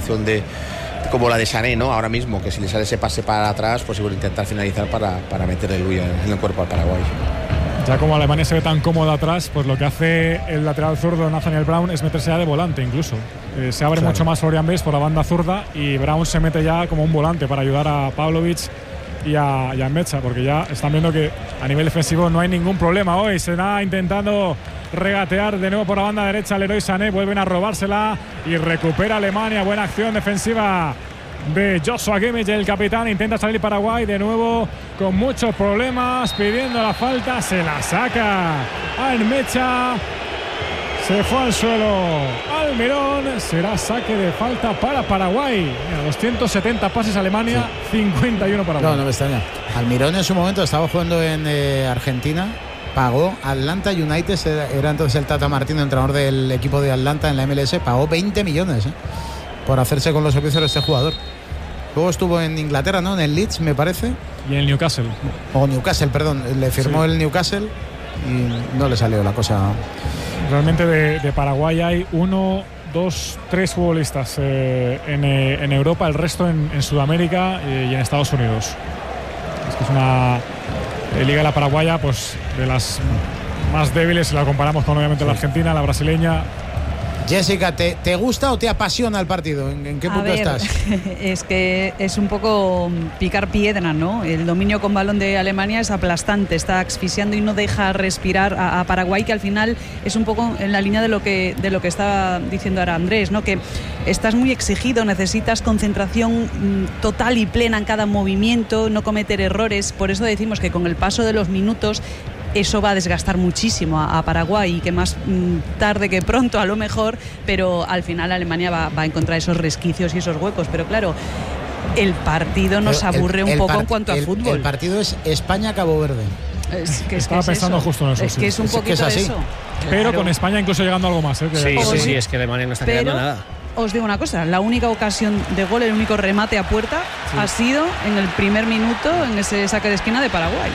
situación como la de Sané, ¿no? Ahora mismo, que si le sale ese pase para atrás, pues igual intentar finalizar para meterle el bulla en el cuerpo al Paraguay. Ya como Alemania se ve tan cómoda atrás, pues lo que hace el lateral zurdo Nathaniel Brown es meterse ya de volante incluso. Se abre mucho más Florian Wirtz por la banda zurda y Brown se mete ya como un volante para ayudar a Pavlovic y a Mecha, porque ya están viendo que a nivel defensivo no hay ningún problema hoy. Se da intentando regatear de nuevo por la banda derecha Leroy Sané, vuelven a robársela y recupera Alemania. Buena acción defensiva de Joshua Kimmich, el capitán. Intenta salir Paraguay de nuevo con muchos problemas, pidiendo la falta, se la saca Mecha, se fue al suelo Almirón, será saque de falta para Paraguay. Mira, 270 pases Alemania, sí. 51 Paraguay. No me extraña. Almirón en su momento estaba jugando en Argentina, pagó Atlanta United, era entonces el Tata Martino, entrenador del equipo de Atlanta en la MLS, pagó 20 millones por hacerse con los servicios de este jugador. Luego estuvo en Inglaterra, ¿no? En el Leeds, me parece. Y en el Newcastle. O Newcastle, perdón. Le firmó el Newcastle y no le salió la cosa. Realmente de Paraguay hay 1, 2, 3 futbolistas en Europa, el resto en Sudamérica y en Estados Unidos. Es que es una liga, la paraguaya, pues de las más débiles si la comparamos con obviamente la argentina, la brasileña. Jessica, ¿te gusta o te apasiona el partido? ¿En qué punto estás? Es que es un poco picar piedra, ¿no? El dominio con balón de Alemania es aplastante, está asfixiando y no deja respirar a Paraguay, que al final es un poco en la línea de lo que estaba diciendo ahora Andrés, ¿no? Que estás muy exigido, necesitas concentración total y plena en cada movimiento, no cometer errores. Por eso decimos que con el paso de los minutos eso va a desgastar muchísimo a Paraguay, y que más tarde que pronto a lo mejor, pero al final Alemania va a encontrar esos resquicios y esos huecos. Pero claro, el partido nos aburre un poco en cuanto a fútbol. El partido es España-Cabo Verde. Estaba pensando justo en eso. Es que es un poquito así. eso. Pero con España incluso llegando a algo más. Sí, es que Alemania no está quedando nada. Os digo una cosa, la única ocasión de gol, el único remate a puerta ha sido en el primer minuto, en ese saque de esquina de Paraguay.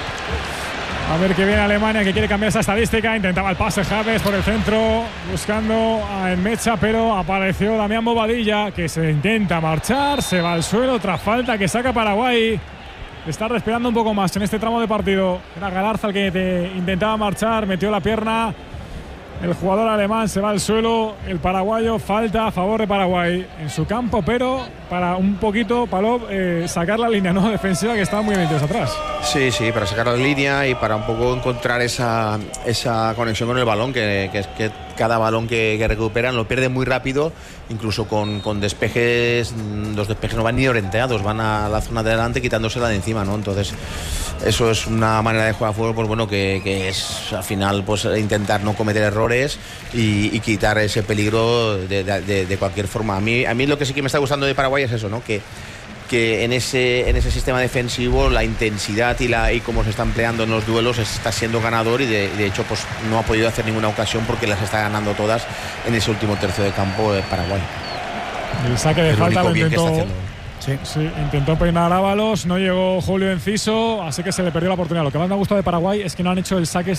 A ver qué viene Alemania, que quiere cambiar esa estadística. Intentaba el pase Javes por el centro, buscando a Mecha, pero apareció Damián Bobadilla, que se intenta marchar, se va al suelo. Otra falta que saca Paraguay. Está respirando un poco más en este tramo de partido. Era Galarza el que intentaba marchar, metió la pierna. El jugador alemán se va al suelo. El paraguayo, falta a favor de Paraguay en su campo, pero para un poquito, Palop, sacar la línea no defensiva, que estaba muy metidos atrás. Sí, para sacar la línea y para un poco encontrar esa conexión con el balón, que es que cada balón que recuperan lo pierden muy rápido, incluso con despejes. Los despejes no van ni orientados, van a la zona de delante quitándosela de encima, ¿no? Entonces eso es una manera de jugar fútbol, pues bueno, que es al final pues intentar no cometer errores y quitar ese peligro de cualquier forma. A mí lo que sí que me está gustando de Paraguay es eso, ¿no? Que en ese sistema defensivo la intensidad y cómo se está empleando en los duelos está siendo ganador, y de hecho pues no ha podido hacer ninguna ocasión porque las está ganando todas en ese último tercio de campo de Paraguay. El saque de falta lo intentó. Sí, intentó peinar Ábalos, no llegó Julio Enciso, así que se le perdió la oportunidad. Lo que más me ha gustado de Paraguay es que no han hecho el saque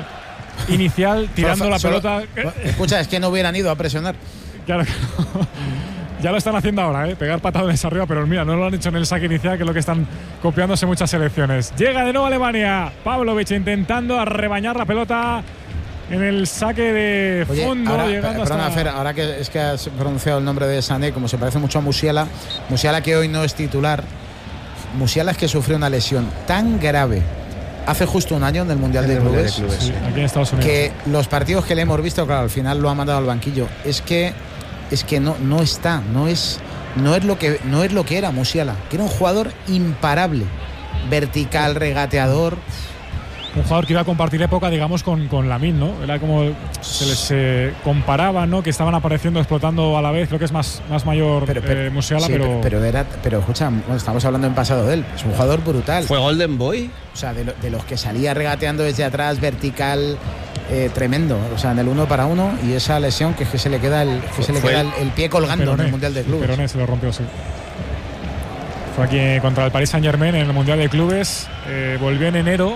inicial tirando la pelota. Escucha, es que no hubieran ido a presionar. Claro que no. Ya lo están haciendo ahora, pegar patadones arriba, pero mira, no lo han hecho en el saque inicial, que es lo que están copiándose muchas selecciones. Llega de nuevo Alemania, Pavlovic intentando arrebañar la pelota en el saque de fondo. Ahora que has pronunciado el nombre de Sané, como se parece mucho a Musiala, que hoy no es titular. Musiala es que sufrió una lesión tan grave hace justo un año en el Mundial de Clubes, sí, aquí en Estados Unidos, que los partidos que le hemos visto, claro, al final lo ha mandado al banquillo. Es que no es lo que era Musiala, que era un jugador imparable, vertical, regateador. Un jugador que iba a compartir época, digamos, con Lamine, ¿no? Era como se les comparaba, ¿no? Que estaban apareciendo, explotando a la vez. Creo que es más mayor Musiala, sí, pero escucha, estamos hablando en pasado de él. Es un jugador brutal. ¿Fue Golden Boy? O sea, de los que salía regateando desde atrás, vertical, tremendo. O sea, en el 1 para 1, y esa lesión que es que se le queda el pie colgando en el Mundial de Clubes. Peroné se lo rompió, sí. Fue aquí contra el Paris Saint-Germain en el Mundial de Clubes. Volvió en enero.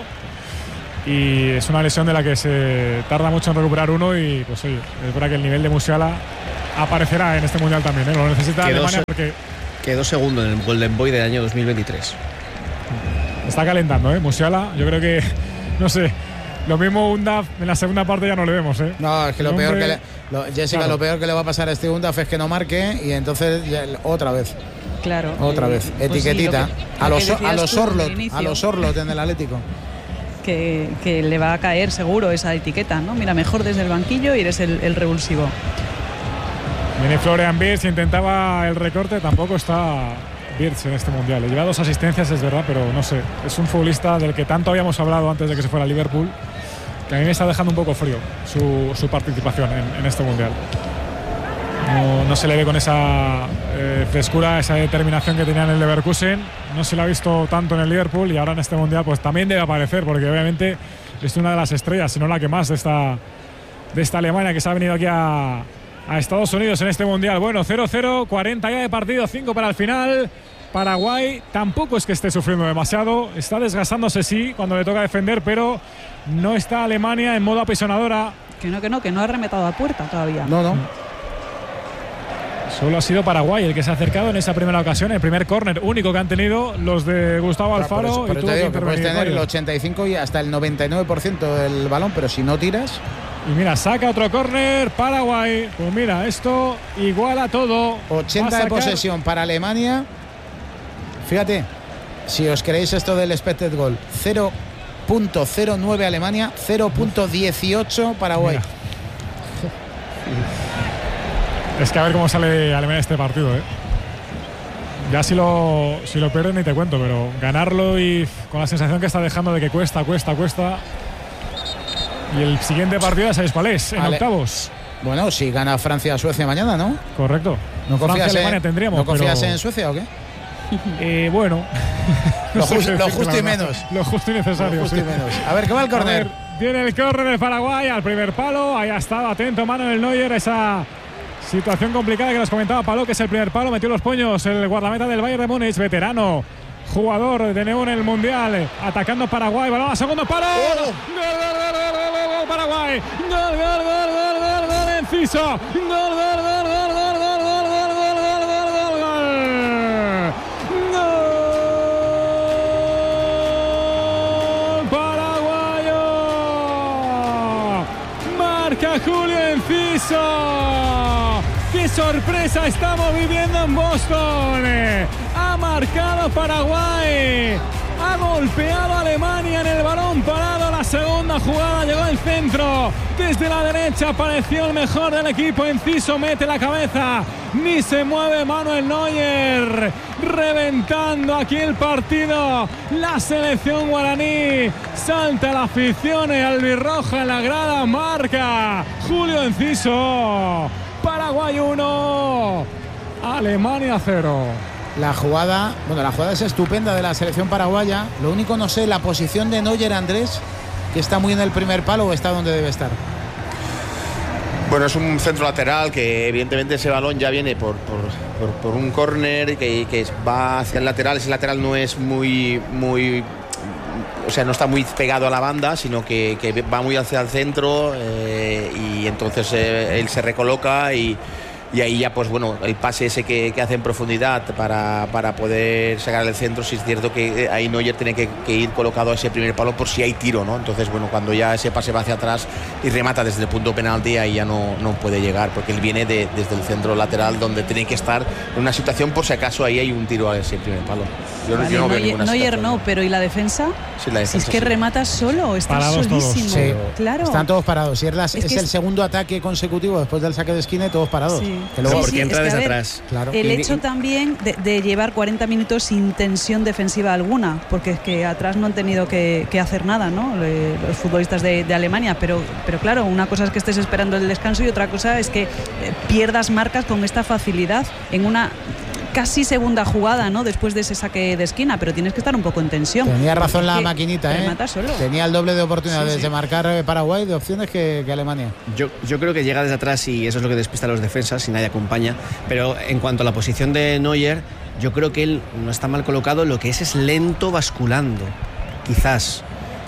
Y es una lesión de la que se tarda mucho en recuperar uno, y pues oye, es verdad que el nivel de Musiala aparecerá en este mundial también, lo necesita Alemania porque quedó segundo en el Golden Boy del año 2023. Está calentando, Musiala. Yo creo que, no sé, lo mismo Undaf en la segunda parte ya no le vemos, No, es que lo peor que le va a pasar a este Undaf es que no marque y entonces otra vez. Claro. Otra vez, etiquetita. Pues a los Orlot en el Atlético. Que le va a caer seguro esa etiqueta, ¿no? Mira, mejor desde el banquillo y eres el revulsivo. Viene Florian Wirtz, intentaba el recorte, tampoco está Wirtz en este mundial. Le lleva 2 asistencias, es verdad, pero no sé. Es un futbolista del que tanto habíamos hablado antes de que se fuera a Liverpool, que a mí me está dejando un poco frío su participación en este mundial. No se le ve con esa frescura, esa determinación que tenía en el Leverkusen. No se le ha visto tanto en el Liverpool y ahora en este mundial pues también debe aparecer, porque obviamente es una de las estrellas, si no la que más de esta Alemania que se ha venido aquí a Estados Unidos en este mundial. Bueno, 0-0, 40 ya de partido, 5 para el final. Paraguay tampoco es que esté sufriendo demasiado, está desgastándose sí cuando le toca defender, pero no está Alemania en modo apisonadora. Que no ha rematado a puerta todavía. No. Solo ha sido Paraguay el que se ha acercado en esa primera ocasión, el primer córner único que han tenido los de Gustavo Alfaro. Por eso te digo que puedes tener el 85 y hasta el 99% del balón, pero si no tiras. Y mira, saca otro córner Paraguay. Pues mira, esto iguala todo. 80 de posesión para Alemania. Fíjate, si os creéis esto del expected goal, 0.09 Alemania, 0.18 Paraguay. Mira. Es que a ver cómo sale Alemania este partido, Ya si lo pierden ni te cuento, pero ganarlo y con la sensación que está dejando de que cuesta. Y el siguiente partido ya sabéis cuál es, en octavos. Bueno, si gana Francia-Suecia mañana, ¿no? Correcto. ¿No confías Francia-Alemania tendríamos. ¿No confías en Suecia o qué? Bueno. Lo justo y menos. Lo justo y necesario. Lo justo y menos. A ver, ¿qué va el córner? Viene el córner de Paraguay al primer palo. Ahí ha estado atento Manuel Neuer. Esa situación complicada que nos comentaba Paló, que es el primer palo. Metió los puños el guardameta del Bayern de Múnich, veterano. Jugador de Neón en el Mundial. Atacando Paraguay. Balón a segundo palo. ¡Gol, Paraguay! ¡Gol, Enciso! ¡Gol! ¡Paraguayo! Marca Julio Enciso. ¡Qué sorpresa estamos viviendo en Boston! Ha marcado Paraguay. Ha golpeado a Alemania en el balón parado. La segunda jugada llegó al centro. Desde la derecha apareció el mejor del equipo. Enciso mete la cabeza. Ni se mueve Manuel Neuer. Reventando aquí el partido. La selección guaraní. Salta la afición albirroja en la grada. Marca Julio Enciso. Paraguay 1. Alemania 0. La jugada es estupenda de la selección paraguaya. Lo único, no sé, la posición de Neuer, Andrés, que está muy en el primer palo o está donde debe estar. Bueno, es un centro lateral que evidentemente ese balón ya viene por un córner que va hacia el lateral. Ese lateral no es muy o sea, no está muy pegado a la banda, sino que va muy hacia el centro y entonces él se recoloca y ahí ya, pues bueno, el pase ese que hace en profundidad para poder sacar el centro. Sí es cierto que ahí Neuer tiene que ir colocado a ese primer palo por si hay tiro, ¿no? Entonces, bueno, cuando ya ese pase va hacia atrás y remata desde el punto penalti, ahí ya no puede llegar, porque él viene desde el centro lateral, donde tiene que estar en una situación por si acaso ahí hay un tiro a ese primer palo. Yo no veo ninguna Neuer situación. No, pero ¿y la defensa? Sí, la defensa, si es que sí. remata solo, está parados solísimo. Sí, claro. Están todos parados. Y es que el segundo ataque consecutivo después del saque de esquina y todos parados. Sí. Que luego, porque entra desde a ver, atrás. Claro. El hecho también de llevar 40 minutos sin tensión defensiva alguna, porque es que atrás no han tenido que hacer nada, ¿no? Los futbolistas de Alemania, pero claro, una cosa es que estés esperando el descanso y otra cosa es que pierdas marcas con esta facilidad en una casi segunda jugada, ¿no? Después de ese saque de esquina, pero tienes que estar un poco en tensión. Tenía razón la maquinita, remata solo. Tenía el doble de oportunidades de marcar Paraguay de opciones que Alemania. Yo creo que llega desde atrás y eso es lo que despista a los defensas y nadie acompaña. Pero en cuanto a la posición de Neuer, yo creo que él no está mal colocado. Lo que es lento basculando, quizás. O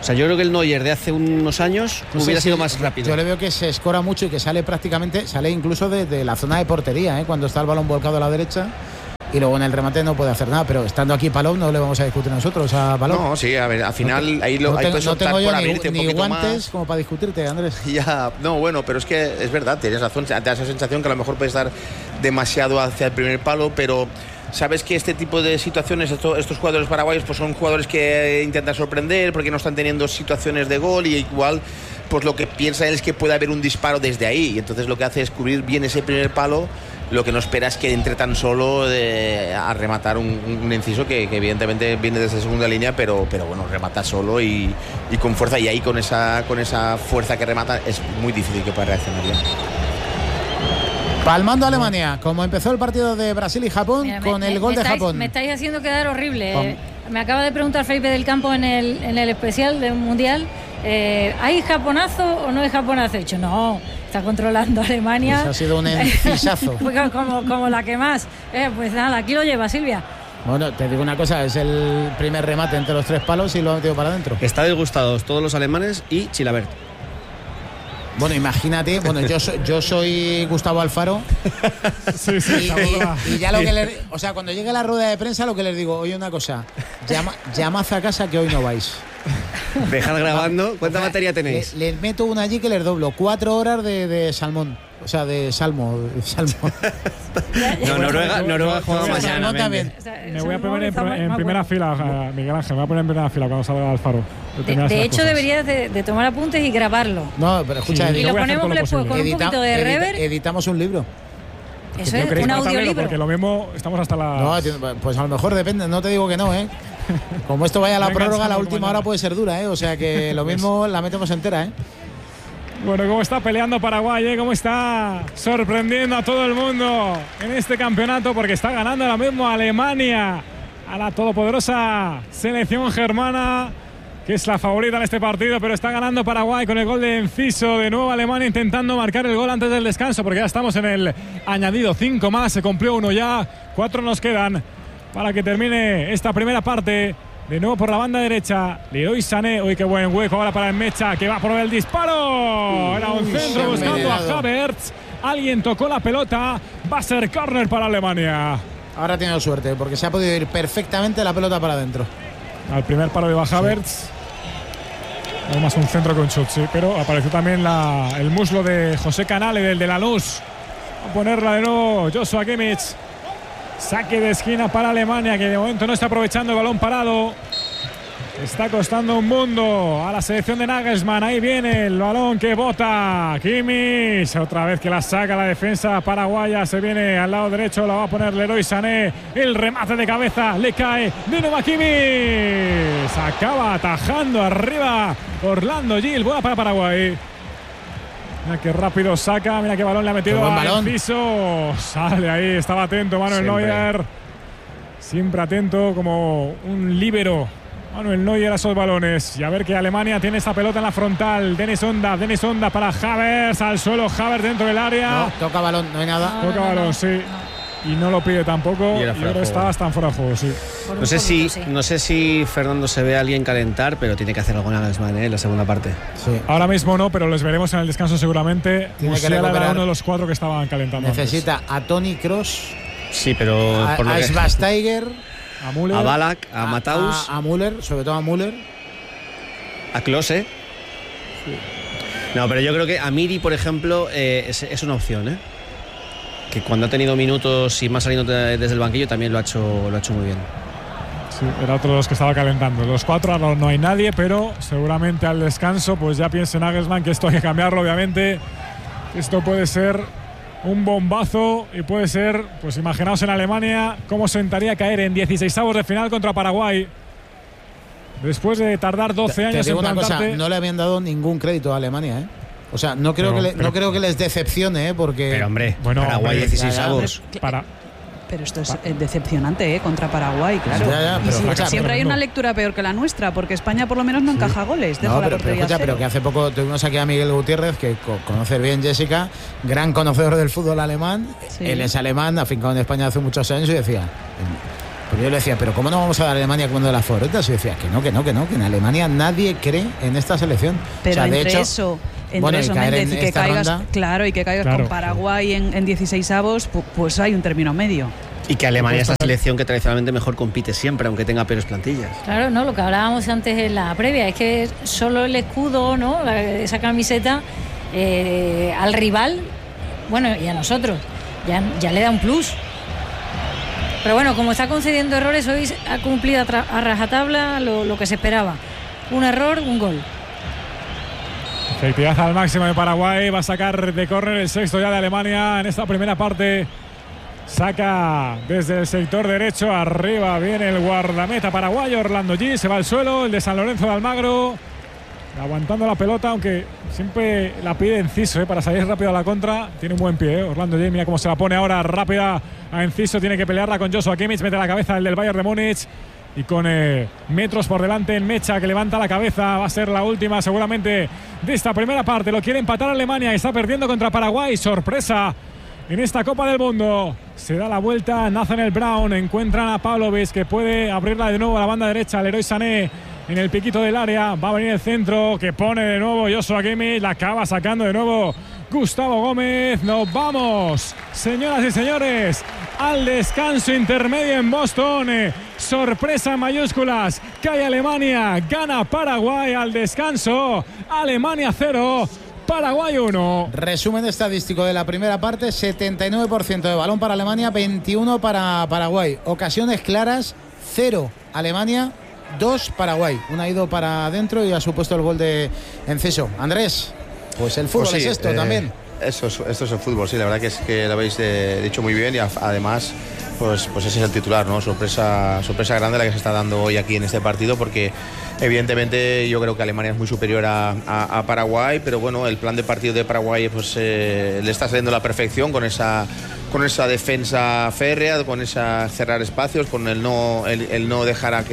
sea, yo creo que el Neuer de hace unos años hubiera sido más rápido. Yo le veo que se escora mucho y que sale incluso de la zona de portería, cuando está el balón volcado a la derecha. Y luego en el remate no puede hacer nada, pero estando aquí Palou no le vamos a discutir nosotros a Palou. No, sí, a ver, al final ahí no tengo yo ni guantes más. como para discutirte, Andrés. Ya, no, bueno, pero es que es verdad, tienes razón, te da esa sensación que a lo mejor puede estar demasiado hacia el primer palo, pero sabes que este tipo de situaciones, estos jugadores paraguayos, pues son jugadores que intentan sorprender porque no están teniendo situaciones de gol, y igual pues lo que piensa él es que puede haber un disparo desde ahí, y entonces lo que hace es cubrir bien ese primer palo. Lo que no espera es que entre tan solo a rematar un inciso que evidentemente viene desde segunda línea, pero bueno, remata solo y con fuerza, y ahí con esa fuerza que remata es muy difícil que pueda reaccionar ya. Palmando a Alemania, como empezó el partido de Brasil y Japón. Mira, con el gol de Japón. Me estáis haciendo quedar horrible. Me acaba de preguntar Felipe del Campo en el especial del Mundial, ¿hay japonazo o no hay japonazo? He dicho, no, está controlando Alemania. Pues ha sido un encisazo. como la que más. Pues nada, aquí lo lleva Silvia. Bueno, te digo una cosa, es el primer remate entre los 3 palos y lo ha metido para adentro. Está disgustados todos los alemanes y Chilavert. Bueno, imagínate, yo soy Gustavo Alfaro. Sí, y ya lo que cuando llegue la rueda de prensa, lo que les digo, oye, una cosa, llamad a casa que hoy no vais. Dejad grabando. ¿Cuánta batería tenéis? Les meto una allí que les doblo 4 horas de salmón. O sea, de salmo. No, Noruega juega mañana. Me voy a poner en primera fila, Miguel Ángel. Me voy a poner en primera fila cuando salga Alfaro. De hecho, deberías de tomar apuntes y grabarlo. No, pero escucha, y lo ponemos después con un poquito de reverb. Editamos un libro. Eso es, un audiolibro. Porque lo mismo, estamos hasta la... No, pues a lo mejor depende, no te digo que no, Como esto vaya a la prórroga, la última hora puede ser dura, O sea que lo mismo la metemos entera, Bueno, cómo está peleando Paraguay, cómo está sorprendiendo a todo el mundo en este campeonato, porque está ganando ahora mismo a Alemania, a la todopoderosa selección germana, que es la favorita en este partido, pero está ganando Paraguay con el gol de Enciso. De nuevo Alemania intentando marcar el gol antes del descanso, porque ya estamos en el añadido. 5 más, se cumplió 1 ya, 4 nos quedan para que termine esta primera parte. De nuevo por la banda derecha, Leroy Sané. Uy, qué buen hueco ahora para Mecha, que va por el disparo. Era un centro buscando a Havertz. Alguien tocó la pelota. Va a ser córner para Alemania. Ahora ha tenido suerte, porque se ha podido ir perfectamente la pelota para adentro. Al primer paro de Havertz. Además un centro con shot, sí, pero apareció también el muslo de José Canale, del de Lanús. A ponerla de nuevo Joshua Kimmich. Saque de esquina para Alemania, que de momento no está aprovechando el balón parado. Está costando un mundo a la selección de Nagelsmann. Ahí viene el balón que bota Kimmich. Otra vez que la saca la defensa paraguaya. Se viene al lado derecho, la va a poner Leroy Sané. El remate de cabeza le cae de nuevo a Kimmich. Acaba atajando arriba Orlando Gil. Buena para Paraguay. Mira qué rápido saca, mira qué balón le ha metido al piso. Sale ahí, estaba atento Manuel Neuer. Siempre atento como un líbero Manuel Neuer a esos balones. Y a ver que Alemania tiene esta pelota en la frontal. Denis Onda para Havertz. Al suelo Havertz dentro del área. No, toca balón, no hay nada. Toca balón, sí. Y no lo pide tampoco. Y ahora está hasta en fuera de juego, sí. No sé si Fernando se ve a alguien calentar, pero tiene que hacer algo en la segunda parte. Sí. Ahora mismo no, pero les veremos en el descanso seguramente. Tiene que recuperar. Era uno de los 4 que estaban calentando. Necesita antes. A Toni Kroos. Sí, pero a Schweinsteiger, a Müller, a Ballack, a Matthaus, a Müller, sobre todo a Müller, a Klose. Sí. No, pero yo creo que a Miri, por ejemplo, es una opción, que cuando ha tenido minutos y más saliendo desde el banquillo también lo ha hecho muy bien. Sí, era otro de los que estaba calentando. Los 4 no hay nadie, pero seguramente al descanso pues ya piense Nagelsmann que esto hay que cambiarlo, obviamente. Esto puede ser un bombazo y puede ser, pues imaginaos en Alemania cómo sentaría caer en 16avos de final contra Paraguay. Después de tardar 12 años te digo en una cosa, plantarte. no le habían dado ningún crédito a Alemania, O sea, no creo que les decepcione, porque... Pero hombre, bueno, Paraguay 16avos. Pero esto es decepcionante, contra Paraguay, claro. Siempre hay una lectura peor que la nuestra, porque España por lo menos no encaja goles. Pero que hace poco tuvimos aquí a Miguel Gutiérrez, que conoce bien Jessica, gran conocedor del fútbol alemán. Sí. Él es alemán, afincado en España hace muchos años, y decía, Pero yo le decía, pero ¿cómo no vamos a dar a Alemania como de las favoritas? Y decía que en Alemania nadie cree en esta selección. Pero o sea, de entre hecho, eso, Méndez, y que caigas, y que caigas con Paraguay en 16avos, pues hay un término medio. Y que Alemania es la selección que tradicionalmente mejor compite siempre, aunque tenga peores plantillas. Claro, no, lo que hablábamos antes en la previa es que solo el escudo, ¿no? Esa camiseta al rival, bueno, y a nosotros, ya le da un plus. Pero bueno, como está concediendo errores, hoy ha cumplido a rajatabla lo que se esperaba. Un error, un gol. Efectividad al máximo de Paraguay. Va a sacar de córner el sexto ya de Alemania en esta primera parte. Saca desde el sector derecho, arriba viene el guardameta paraguayo Orlando G, se va al suelo, el de San Lorenzo de Almagro, aguantando la pelota, aunque siempre la pide Enciso para salir rápido a la contra. Tiene un buen pie, Orlando G, mira cómo se la pone ahora rápida a Enciso, tiene que pelearla con Joshua Kimmich, mete la cabeza el del Bayern de Múnich. Y con metros por delante en Mecha, que levanta la cabeza, va a ser la última seguramente de esta primera parte. Lo quiere empatar Alemania, está perdiendo contra Paraguay, sorpresa en esta Copa del Mundo. Se da la vuelta Nathaniel Brown, encuentran a Pavlovic, que puede abrirla de nuevo a la banda derecha. Leroy Sané en el piquito del área, va a venir el centro, que pone de nuevo Joshua Kimmich, la acaba sacando de nuevo Gustavo Gómez. Nos vamos, señoras y señores, al descanso intermedio en Boston. Sorpresa en mayúsculas, cae Alemania, gana Paraguay al descanso. Alemania 0, Paraguay 1. Resumen estadístico de la primera parte: 79% de balón para Alemania, 21 para Paraguay. Ocasiones claras, 0 Alemania, 2 Paraguay. Una ha ido para adentro y ha supuesto el gol de Enciso. Andrés, pues el fútbol, pues sí, es esto también. Esto es el fútbol, sí, la verdad que es que lo habéis dicho muy bien y además pues ese es el titular, ¿no? Sorpresa grande la que se está dando hoy aquí en este partido, porque evidentemente yo creo que Alemania es muy superior a Paraguay, pero bueno, el plan de partido de Paraguay pues le está saliendo a la perfección con esa defensa férrea, con esa cerrar espacios, con el no dejar a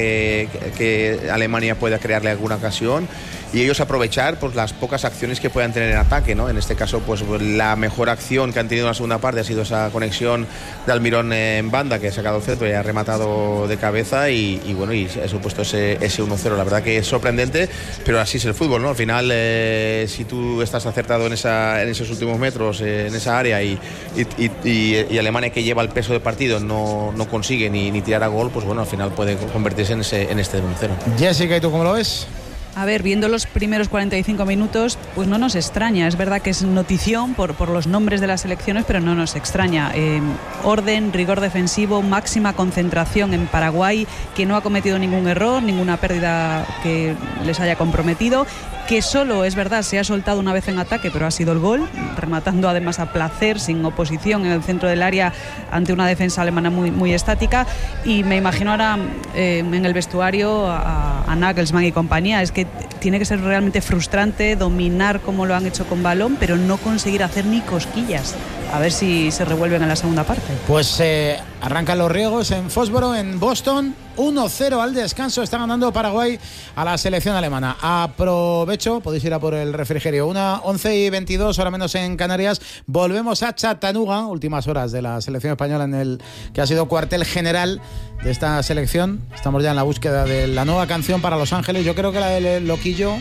que Alemania pueda crearle alguna ocasión y ellos aprovechar pues las pocas acciones que puedan tener en ataque, ¿no? En este caso pues la mejor acción que han tenido en la segunda parte ha sido esa conexión de Almirón en banda, que ha sacado el centro y ha rematado de cabeza y bueno, y ha supuesto ese 1-0. La verdad que es sorprendente, pero así es el fútbol, ¿no? Al final si tú estás acertado en esos últimos metros, en esa área y Alemania, que lleva el peso del partido, no consigue ni tirar a gol, pues bueno, al final puede convertirse en este 1-0. Jessica, ¿y tú cómo lo ves? A ver, viendo los primeros 45 minutos, pues no nos extraña. Es verdad que es notición por los nombres de las selecciones, pero no nos extraña. Orden, rigor defensivo, máxima concentración en Paraguay, que no ha cometido ningún error, ninguna pérdida que les haya comprometido, que solo, es verdad, se ha soltado una vez en ataque, pero ha sido el gol, rematando además a placer, sin oposición en el centro del área ante una defensa alemana muy estática. Y me imagino ahora en el vestuario a Nagelsmann y compañía. Es que tiene que ser realmente frustrante dominar como lo han hecho con balón, pero no conseguir hacer ni cosquillas. A ver si se revuelven en la segunda parte. Pues arrancan los riegos en Fósforo, en Boston. 1-0 al descanso. Está ganando Paraguay a la selección alemana. Aprovecho, podéis ir a por el refrigerio. 11:22, hora menos en Canarias. Volvemos a Chattanooga, últimas horas de la selección española, en el que ha sido cuartel general de esta selección. Estamos ya en la búsqueda de la nueva canción para Los Ángeles. Yo creo que la de Loquillo.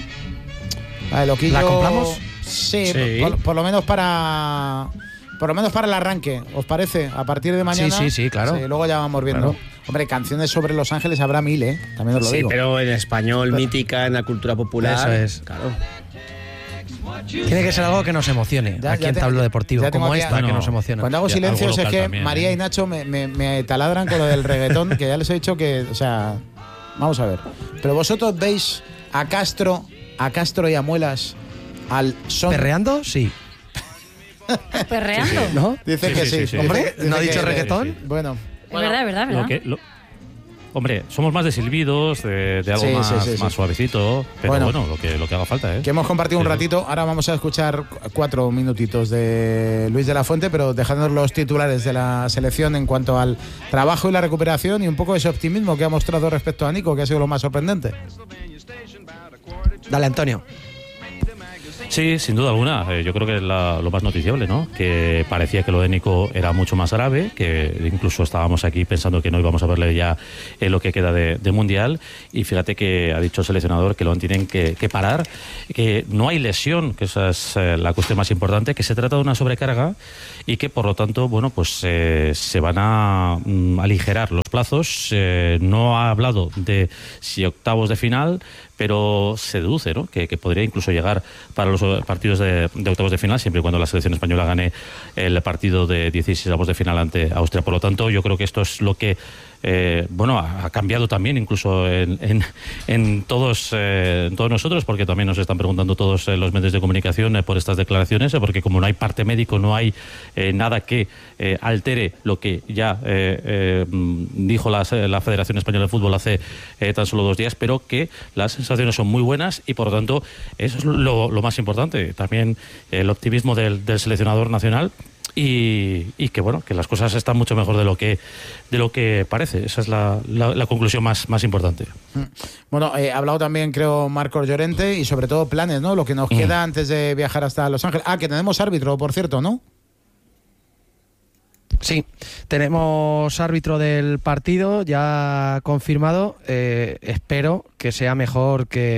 ¿La compramos? Sí. Por lo menos para el arranque, ¿os parece? A partir de mañana. Sí, claro. Sí, luego ya vamos viendo. Claro. Hombre, canciones sobre Los Ángeles habrá 1000, también os lo digo. Sí, pero en español, mítica, en la cultura popular. Eso es. Claro. Tiene que ser algo que nos emocione aquí en Tablo Deportivo, como esta, que nos emociona. Cuando hago silencios es que también, María y Nacho me taladran con lo del reggaetón, que ya les he dicho que, o sea, vamos a ver. Pero vosotros veis a Castro y a Muelas al son... ¿Perreando? Sí. ¿Perreando? Sí. ¿No? Dice que sí. Hombre, ¿no ha dicho reggaetón? Sí. Bueno. Es verdad. Hombre, somos más de silbidos, de algo más suavecito, pero bueno, lo que haga falta, Que hemos compartido un ratito. Ahora vamos a escuchar 4 minutitos de Luis de la Fuente, pero dejándonos los titulares de la selección en cuanto al trabajo y la recuperación y un poco ese optimismo que ha mostrado respecto a Nico, que ha sido lo más sorprendente. Dale, Antonio. Sí, sin duda alguna. Yo creo que es lo más noticiable, ¿no? Que parecía que lo de Nico era mucho más grave, que incluso estábamos aquí pensando que no íbamos a verle ya en lo que queda de Mundial. Y fíjate que ha dicho el seleccionador que lo tienen que parar, que no hay lesión, que esa es la cuestión más importante, que se trata de una sobrecarga y que por lo tanto, bueno, pues se van a aligerar los plazos. No ha hablado de si octavos de final, pero se deduce, ¿no?, que podría incluso llegar para los partidos de octavos de final, siempre y cuando la selección española gane el partido de 16avos de final ante Austria. Por lo tanto, yo creo que esto es lo que ha cambiado también incluso en todos nosotros, porque también nos están preguntando todos los medios de comunicación por estas declaraciones, porque como no hay parte médico, no hay nada que altere lo que ya dijo la Federación Española de Fútbol hace tan solo 2 días, pero que las sensaciones son muy buenas y por lo tanto eso es lo más importante. También el optimismo del seleccionador nacional. Y que bueno, que las cosas están mucho mejor de lo que parece. Esa es la conclusión más importante. Bueno, ha hablado también, creo, Marcos Llorente, y sobre todo planes, ¿no? Lo que nos queda antes de viajar hasta Los Ángeles. Que tenemos árbitro, por cierto, ¿no? Sí, tenemos árbitro del partido ya confirmado. Espero que sea mejor que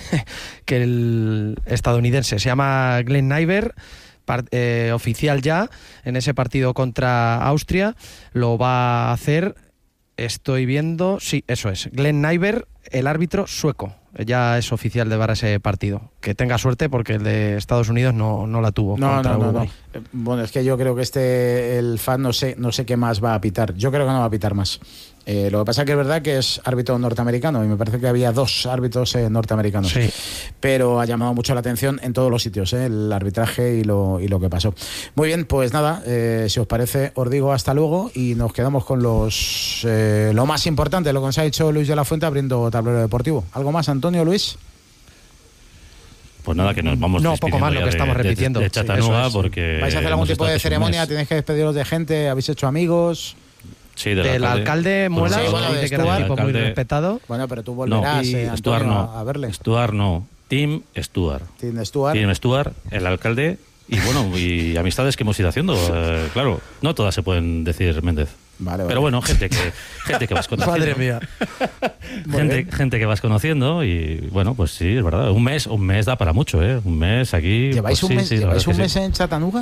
el estadounidense. Se llama Glenn Nyberg. Oficial ya en ese partido contra Austria, lo va a hacer, estoy viendo, sí, eso es, Glenn Nyberg, el árbitro sueco, ya es oficial de para ese partido. Que tenga suerte porque el de Estados Unidos no la tuvo. No. Bueno, es que yo creo que el FAD no sé qué más va a pitar. Yo creo que no va a pitar más. Lo que pasa es que es verdad que es árbitro norteamericano y me parece que había 2 árbitros norteamericanos. Sí. Pero ha llamado mucho la atención en todos los sitios, el arbitraje y lo que pasó. Muy bien, pues nada, si os parece, os digo hasta luego y nos quedamos con lo más importante, lo que nos ha dicho Luis de la Fuente abriendo Tablero Deportivo. ¿Algo más, Antonio, Luis? Pues nada, que nos vamos poco más lo que estamos repitiendo. De Chattanooga, porque ¿vais a hacer algún tipo de ceremonia? ¿Tenéis que despediros de gente? ¿Habéis hecho amigos? Sí, del alcalde Muela, dice que era un tipo muy respetado. Bueno, pero tú volverás, Antonio, a verle. Stuart no, Tim Stuart, el alcalde, y bueno, y amistades que hemos ido haciendo, claro, no todas se pueden decir, Méndez. Vale. Pero bueno, gente que vas conociendo. Madre mía. gente que vas conociendo y bueno, pues sí, es verdad. Un mes da para mucho, Un mes aquí. ¿Lleváis pues, un mes en Chattanooga?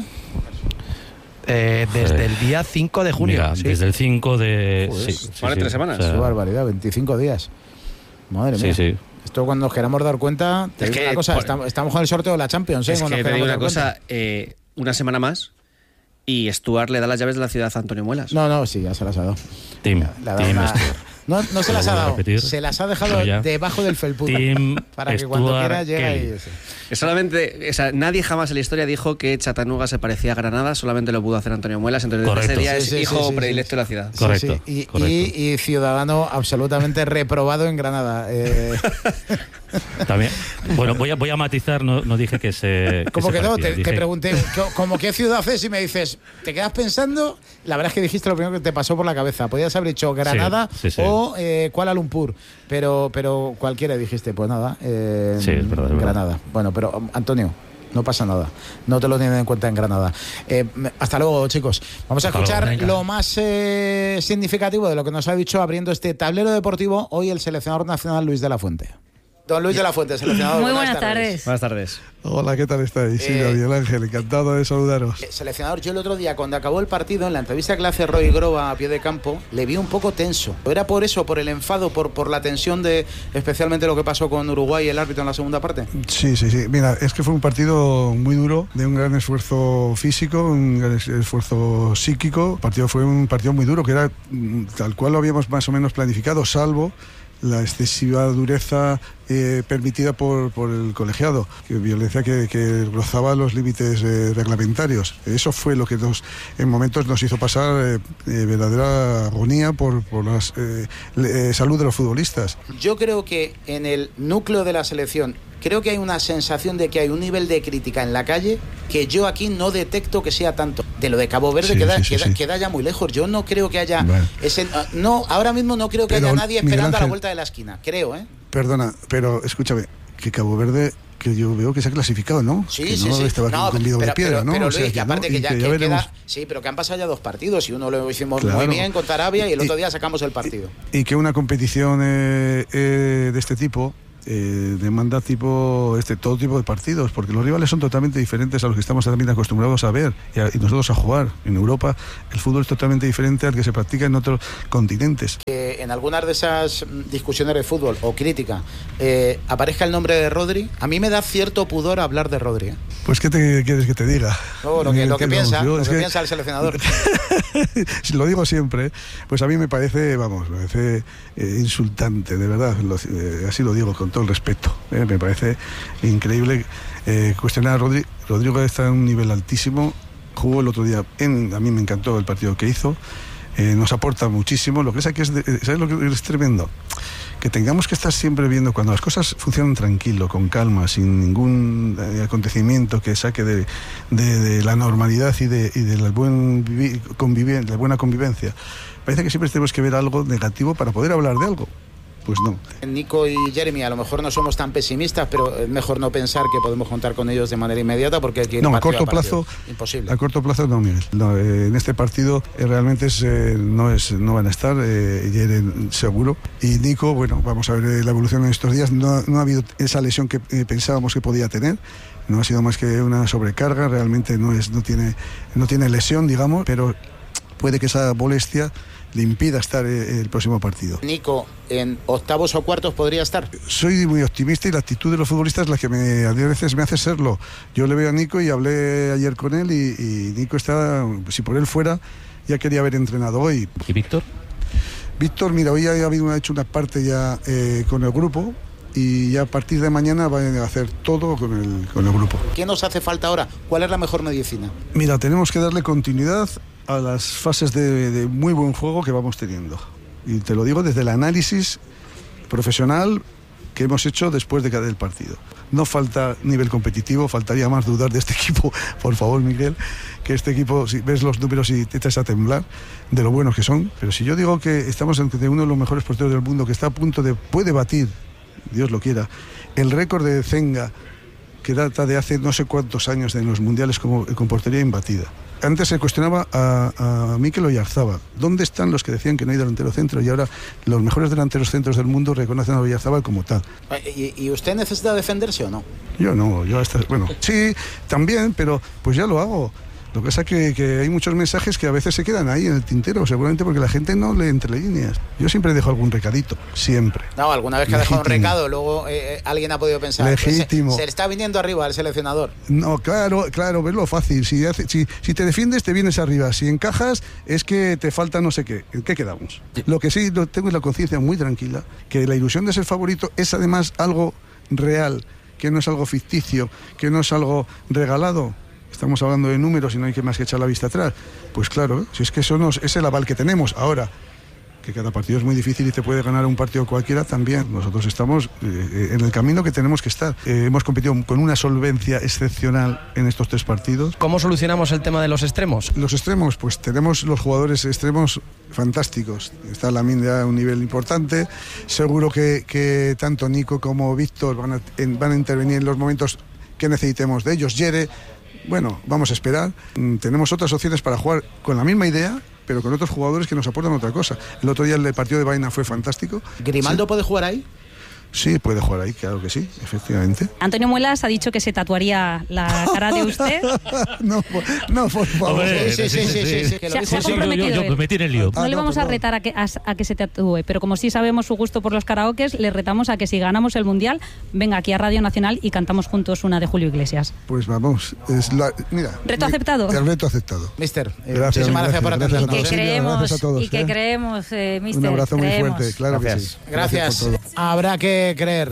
Desde el día 5 de junio. Mira, desde el 5 de... Vale, 3 semanas. Qué barbaridad, 25 días. Madre mía. Sí. Esto cuando nos queramos dar cuenta... Te digo una cosa, estamos con el sorteo de la Champions. Es que te digo una cosa, una semana más y Stuart le da las llaves de la ciudad a Antonio Muelas. No, sí, ya se las ha dado. Tim Stuart. No se las ha dado, se las ha dejado debajo del felpudo para que cuando quiera llegue y... Solamente, nadie jamás en la historia dijo que Chattanooga se parecía a Granada, solamente lo pudo hacer Antonio Muelas, entonces correcto. Ese día es hijo predilecto de la ciudad. Correcto. Y ciudadano absolutamente reprobado en Granada. También. Bueno, voy a matizar, no dije que se... Como que no, te pregunté, ¿cómo qué ciudad es? Y me dices, ¿te quedas pensando? La verdad es que dijiste lo primero que te pasó por la cabeza. Podías haber dicho Granada o Kuala Lumpur, pero cualquiera dijiste, pues nada, sí, es verdad, Granada. Bueno, pero Antonio, no pasa nada, no te lo tienen en cuenta en Granada. Hasta luego, chicos. Vamos a escuchar lo más significativo de lo que nos ha dicho abriendo este tablero deportivo hoy el seleccionador nacional Luis de la Fuente. Don Luis de la Fuente, seleccionador. Muy buenas tardes. Buenas tardes. Hola, ¿qué tal estáis? Sí, Miguel Ángel, encantado de saludaros. Seleccionador, yo el otro día, cuando acabó el partido, en la entrevista que le hace Roy Groba a pie de campo, le vi un poco tenso. ¿Era por eso, por el enfado, por la tensión de especialmente lo que pasó con Uruguay y el árbitro en la segunda parte? Sí. Mira, es que fue un partido muy duro, de un gran esfuerzo físico, un gran esfuerzo psíquico. Fue un partido muy duro, que era tal cual lo habíamos más o menos planificado, salvo la excesiva dureza permitida por el colegiado, violencia que rozaba los límites reglamentarios. Eso fue lo que en momentos nos hizo pasar verdadera agonía por la salud de los futbolistas. Yo creo que en el núcleo de la selección creo que hay una sensación de que hay un nivel de crítica en la calle que yo aquí no detecto que sea tanto. De lo de Cabo Verde queda ya muy lejos. Yo no creo que haya ahora mismo no creo que haya nadie esperando a la vuelta de la esquina, creo, Perdona, pero escúchame, que Cabo Verde que yo veo que se ha clasificado, ¿no? Sí, que sí, no sí. estaba No, con Vido de piedra, ¿no? Pero O sea, Luis, que aparte que ya veremos. queda... Sí, pero que han pasado ya 2 partidos y uno lo hicimos Claro. muy bien contra Arabia y el otro día sacamos el partido. Y que una competición de este tipo demanda todo tipo de partidos, porque los rivales son totalmente diferentes a los que estamos también acostumbrados a ver y nosotros a jugar. En Europa el fútbol es totalmente diferente al que se practica en otros continentes. Que en algunas de esas discusiones de fútbol o crítica aparezca el nombre de Rodri, a mí me da cierto pudor hablar de Rodri. Pues ¿qué quieres que te diga? No, lo que piensa el seleccionador. Lo digo siempre, pues a mí me parece insultante, de verdad, así lo digo con todo el respeto. Me parece increíble cuestionar a Rodri. Rodrigo está en un nivel altísimo, jugó el otro día, a mí me encantó el partido que hizo, nos aporta muchísimo. Lo que es ¿sabes lo que es tremendo? Que tengamos que estar siempre viendo cuando las cosas funcionan tranquilo, con calma, sin ningún acontecimiento que saque de la normalidad y de la buena convivencia. Parece que siempre tenemos que ver algo negativo para poder hablar de algo. Pues no. Nico y Jeremy, a lo mejor no somos tan pesimistas, pero es mejor no pensar que podemos contar con ellos de manera inmediata porque hay que ir no, partido a corto plazo imposible. A corto plazo no, Miguel. No, en este partido realmente no van a estar, Jeremy seguro. Y Nico, bueno, vamos a ver la evolución en estos días. No ha habido esa lesión que pensábamos que podía tener. No ha sido más que una sobrecarga, realmente no tiene lesión, digamos, pero puede que esa molestia le impida estar el próximo partido. Nico, ¿en octavos o cuartos podría estar? Soy muy optimista y la actitud de los futbolistas es la que a veces me hace serlo. Yo le veo a Nico y hablé ayer con él y Nico está, si por él fuera, ya quería haber entrenado hoy. ¿Y Víctor? Víctor, mira, hoy ha hecho una parte ya con el grupo y ya a partir de mañana van a hacer todo con el grupo. ¿Qué nos hace falta ahora? ¿Cuál es la mejor medicina? Mira, tenemos que darle continuidad a las fases de muy buen juego que vamos teniendo. Y te lo digo desde el análisis profesional que hemos hecho después del partido. No falta nivel competitivo, faltaría más dudar de este equipo, por favor, Miguel, que este equipo, si ves los números y te echas a temblar de lo buenos que son. Pero si yo digo que estamos ante uno de los mejores porteros del mundo, que está a punto puede batir, Dios lo quiera, el récord de Zenga, que data de hace no sé cuántos años en los mundiales con portería imbatida. Antes se cuestionaba a Mikel Oyarzabal. ¿Dónde están los que decían que no hay delantero centro? Y ahora los mejores delanteros centros del mundo reconocen a Oyarzabal como tal. ¿Y usted necesita defenderse o no? Yo no, bueno, sí, también, pero pues ya lo hago. Lo que pasa es que hay muchos mensajes que a veces se quedan ahí en el tintero, seguramente porque la gente no lee entre líneas. Yo siempre dejo algún recadito, siempre. No, alguna vez que ha dejado un recado, luego alguien ha podido pensar legítimo. Se le está viniendo arriba al seleccionador. No, claro, verlo fácil. Si te defiendes, te vienes arriba. Si encajas, es que te falta no sé qué. ¿En qué quedamos? Lo que sí tengo es la conciencia muy tranquila, que la ilusión de ser favorito es además algo real, que no es algo ficticio, que no es algo regalado. Estamos hablando de números y no hay que más que echar la vista atrás. Pues claro, si es que eso es el aval que tenemos. Ahora, que cada partido es muy difícil y te puede ganar un partido cualquiera, también. Nosotros estamos en el camino que tenemos que estar. Hemos competido con una solvencia excepcional en estos 3 partidos. ¿Cómo solucionamos el tema de los extremos? Los extremos, pues tenemos los jugadores extremos fantásticos. Está Lamine a un nivel importante. Seguro que tanto Nico como Víctor van a intervenir en los momentos que necesitemos de ellos. Yere, bueno, vamos a esperar. Tenemos otras opciones para jugar con la misma idea, pero con otros jugadores que nos aportan otra cosa. El otro día el partido de Baena fue fantástico. ¿Grimaldo ¿Sí? puede jugar ahí? Sí, puede jugar ahí, claro que sí, efectivamente. Antonio Muelas ha dicho que se tatuaría la cara de usted. no, por favor. Hombre, Sí. Se ha comprometido él. Yo me metí en el lío. No le vamos a retar a que se tatúe, pero como sí sabemos su gusto por los karaokes, le retamos a que si ganamos el Mundial, venga aquí a Radio Nacional y cantamos juntos una de Julio Iglesias. Pues vamos, mira. ¿Reto aceptado? El reto aceptado. Mister, Gracias, muchísimas gracias por gracias a atendernos. todos. Gracias a todos, que creemos, mister. Un abrazo muy creemos. fuerte, claro que sí. Gracias. por todo. Habrá que creer.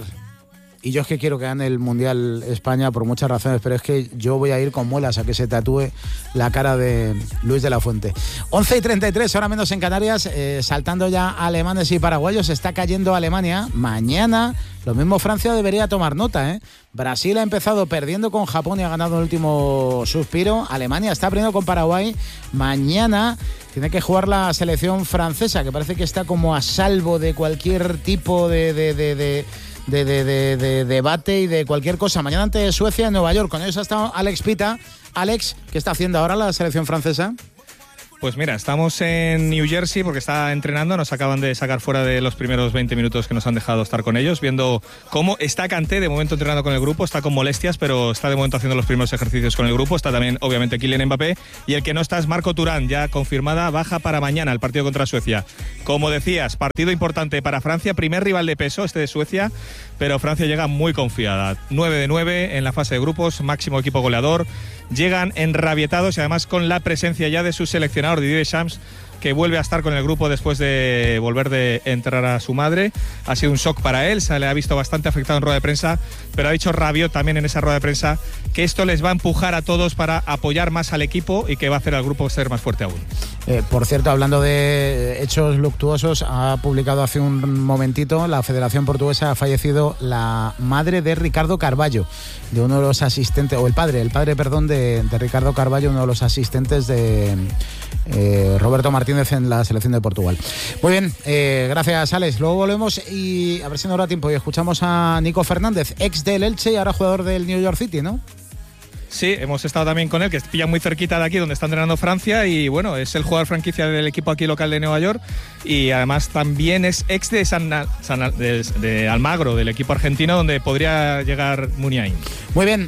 Y yo es que quiero que gane el Mundial España por muchas razones, pero es que yo voy a ir con Muelas a que se tatúe la cara de Luis de la Fuente. 11:33, ahora menos en Canarias, saltando ya alemanes y paraguayos, está cayendo Alemania. Mañana, lo mismo Francia debería tomar nota, ¿eh? Brasil ha empezado perdiendo con Japón y ha ganado el último suspiro. Alemania está perdiendo con Paraguay. Mañana tiene que jugar la selección francesa, que parece que está como a salvo de cualquier tipo de de debate y de cualquier cosa. Mañana ante Suecia en Nueva York. Con ellos ha estado Alex Pita. Alex, ¿qué está haciendo ahora la selección francesa? Pues mira, estamos en New Jersey porque está entrenando, nos acaban de sacar fuera de los primeros 20 minutos que nos han dejado estar con ellos, viendo cómo está Kanté de momento entrenando con el grupo, está con molestias, pero está de momento haciendo los primeros ejercicios con el grupo, está también obviamente Kylian Mbappé, y el que no está es Marco Turán, ya confirmada baja para mañana el partido contra Suecia. Como decías, partido importante para Francia, primer rival de peso este de Suecia, pero Francia llega muy confiada, 9 de 9 en la fase de grupos, máximo equipo goleador, llegan enrabietados y además con la presencia ya de su seleccionador Didier Deschamps, que vuelve a estar con el grupo después de volver de enterrar a su madre. Ha sido un shock para él, se le ha visto bastante afectado en rueda de prensa, pero ha dicho Rabiot también en esa rueda de prensa que esto les va a empujar a todos para apoyar más al equipo y que va a hacer al grupo ser más fuerte aún. Por cierto, hablando de hechos luctuosos, ha publicado hace un momentito, la Federación Portuguesa ha fallecido la madre de Ricardo Carvalho, de uno de los asistentes, o el padre de Ricardo Carvalho, uno de los asistentes de Roberto Martínez en la selección de Portugal. Muy bien, gracias Alex. Luego volvemos y a ver si nos da tiempo y escuchamos a Nico Fernández, ex del Elche y ahora jugador del New York City, ¿no? Sí, hemos estado también con él, que pilla muy cerquita de aquí donde está entrenando Francia, y bueno, es el jugador franquicia del equipo aquí local de Nueva York, y además también es ex de Almagro, del equipo argentino, donde podría llegar Muniain. Muy bien,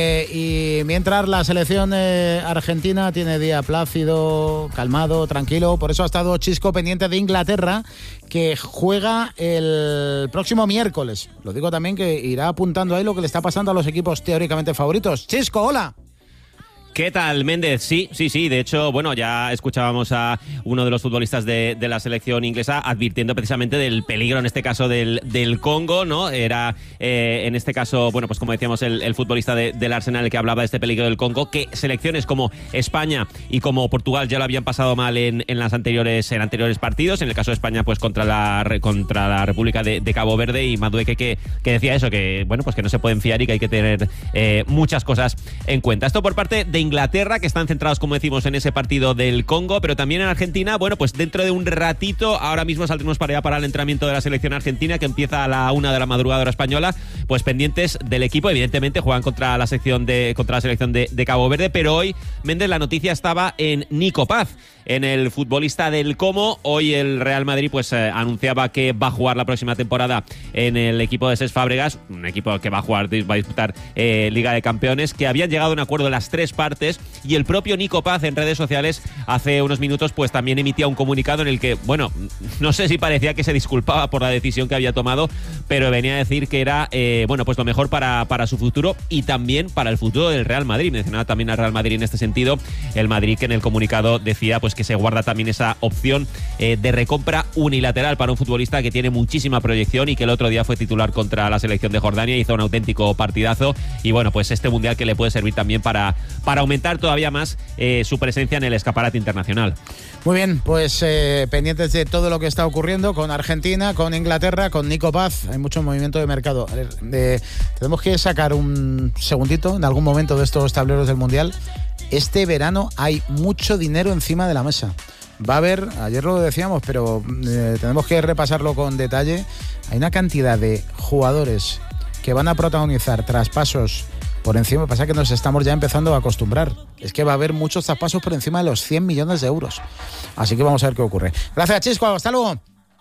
y mientras la selección argentina tiene día plácido, calmado, tranquilo, por eso ha estado Chisco pendiente de Inglaterra, que juega el próximo miércoles. Lo digo también que irá apuntando ahí lo que le está pasando a los equipos teóricamente favoritos. Chisco, hola. ¿Qué tal, Méndez? Sí. De hecho, bueno, ya escuchábamos a uno de los futbolistas de la selección inglesa advirtiendo precisamente del peligro, en este caso del Congo, ¿no? Era, en este caso, bueno, pues como decíamos, el futbolista del Arsenal el que hablaba de este peligro del Congo, que selecciones como España y como Portugal ya lo habían pasado mal en anteriores partidos. En el caso de España, pues contra la República de Cabo Verde, y Madueke que decía eso, que bueno, pues que no se pueden fiar y que hay que tener muchas cosas en cuenta. Esto por parte de Inglaterra, que están centrados, como decimos, en ese partido del Congo, pero también en Argentina. Bueno, pues dentro de un ratito, ahora mismo saldremos para allá para el entrenamiento de la selección argentina, que empieza a la 1 de la madrugada hora española, pues pendientes del equipo. Evidentemente juegan contra la selección de Cabo Verde, pero hoy, Méndez, la noticia estaba en Nico Paz, en el futbolista del Como. Hoy el Real Madrid pues anunciaba que va a jugar la próxima temporada en el equipo de Cesc Fábregas, un equipo que va a disputar Liga de Campeones, que habían llegado a un acuerdo las tres partes, y el propio Nico Paz en redes sociales hace unos minutos pues también emitía un comunicado en el que, bueno, no sé si parecía que se disculpaba por la decisión que había tomado, pero venía a decir que era bueno, pues lo mejor para su futuro y también para el futuro del Real Madrid. Mencionaba también al Real Madrid en este sentido, el Madrid, que en el comunicado decía pues que se guarda también esa opción de recompra unilateral para un futbolista que tiene muchísima proyección y que el otro día fue titular contra la selección de Jordania, hizo un auténtico partidazo, y bueno, pues este mundial que le puede servir también para aumentar todavía más su presencia en el escaparate internacional. Muy bien, pues pendientes de todo lo que está ocurriendo con Argentina, con Inglaterra, con Nico Paz. Hay mucho movimiento de mercado. Tenemos que sacar un segundito en algún momento de estos tableros del mundial. Este verano hay mucho dinero encima de la mesa. Va a haber, ayer lo decíamos, pero tenemos que repasarlo con detalle. Hay una cantidad de jugadores que van a protagonizar traspasos por encima. Pasa que nos estamos ya empezando a acostumbrar. Es que va a haber muchos traspasos por encima de los 100 millones de euros. Así que vamos a ver qué ocurre. Gracias, Chisco. Hasta luego.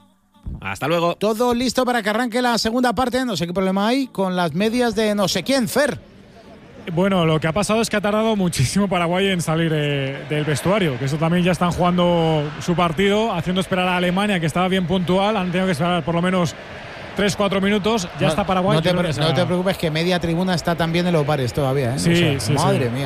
Hasta luego. Todo listo para que arranque la segunda parte. No sé qué problema hay con las medias de no sé quién, Fer. Bueno, lo que ha pasado es que ha tardado muchísimo Paraguay en salir del vestuario, que eso también ya están jugando su partido, haciendo esperar a Alemania, que estaba bien puntual. Han tenido que esperar por lo menos 3-4 minutos. Ya está Paraguay. No te preocupes, que media tribuna está también en los bares todavía, ¿eh? Sí, sí, madre sí. mía.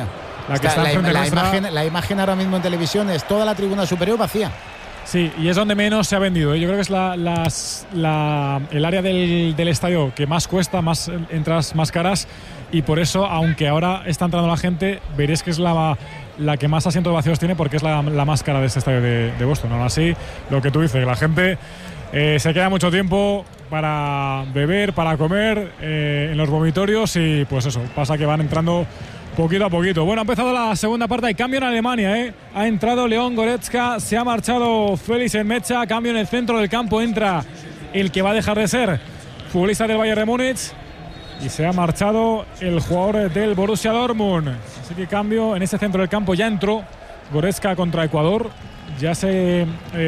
La imagen ahora mismo en televisión es toda la tribuna superior vacía. Sí, y es donde menos se ha vendido. Yo creo que es el área del estadio que más cuesta, más entradas más caras, y por eso, aunque ahora está entrando la gente, veréis que es la que más asientos vacíos tiene, porque es la más cara de este estadio de Boston. Aún así, lo que tú dices, la gente se queda mucho tiempo para beber, para comer en los vomitorios, y pues eso, pasa que van entrando poquito a poquito. Bueno, ha empezado la segunda parte. Hay cambio en Alemania, Ha entrado León Goretzka, se ha marchado Félix Enmecha. Cambio en el centro del campo. Entra el que va a dejar de ser futbolista del Bayern de Múnich, y se ha marchado el jugador del Borussia Dortmund. Así que cambio en ese centro del campo. Ya entró Goretzka contra Ecuador. Ya se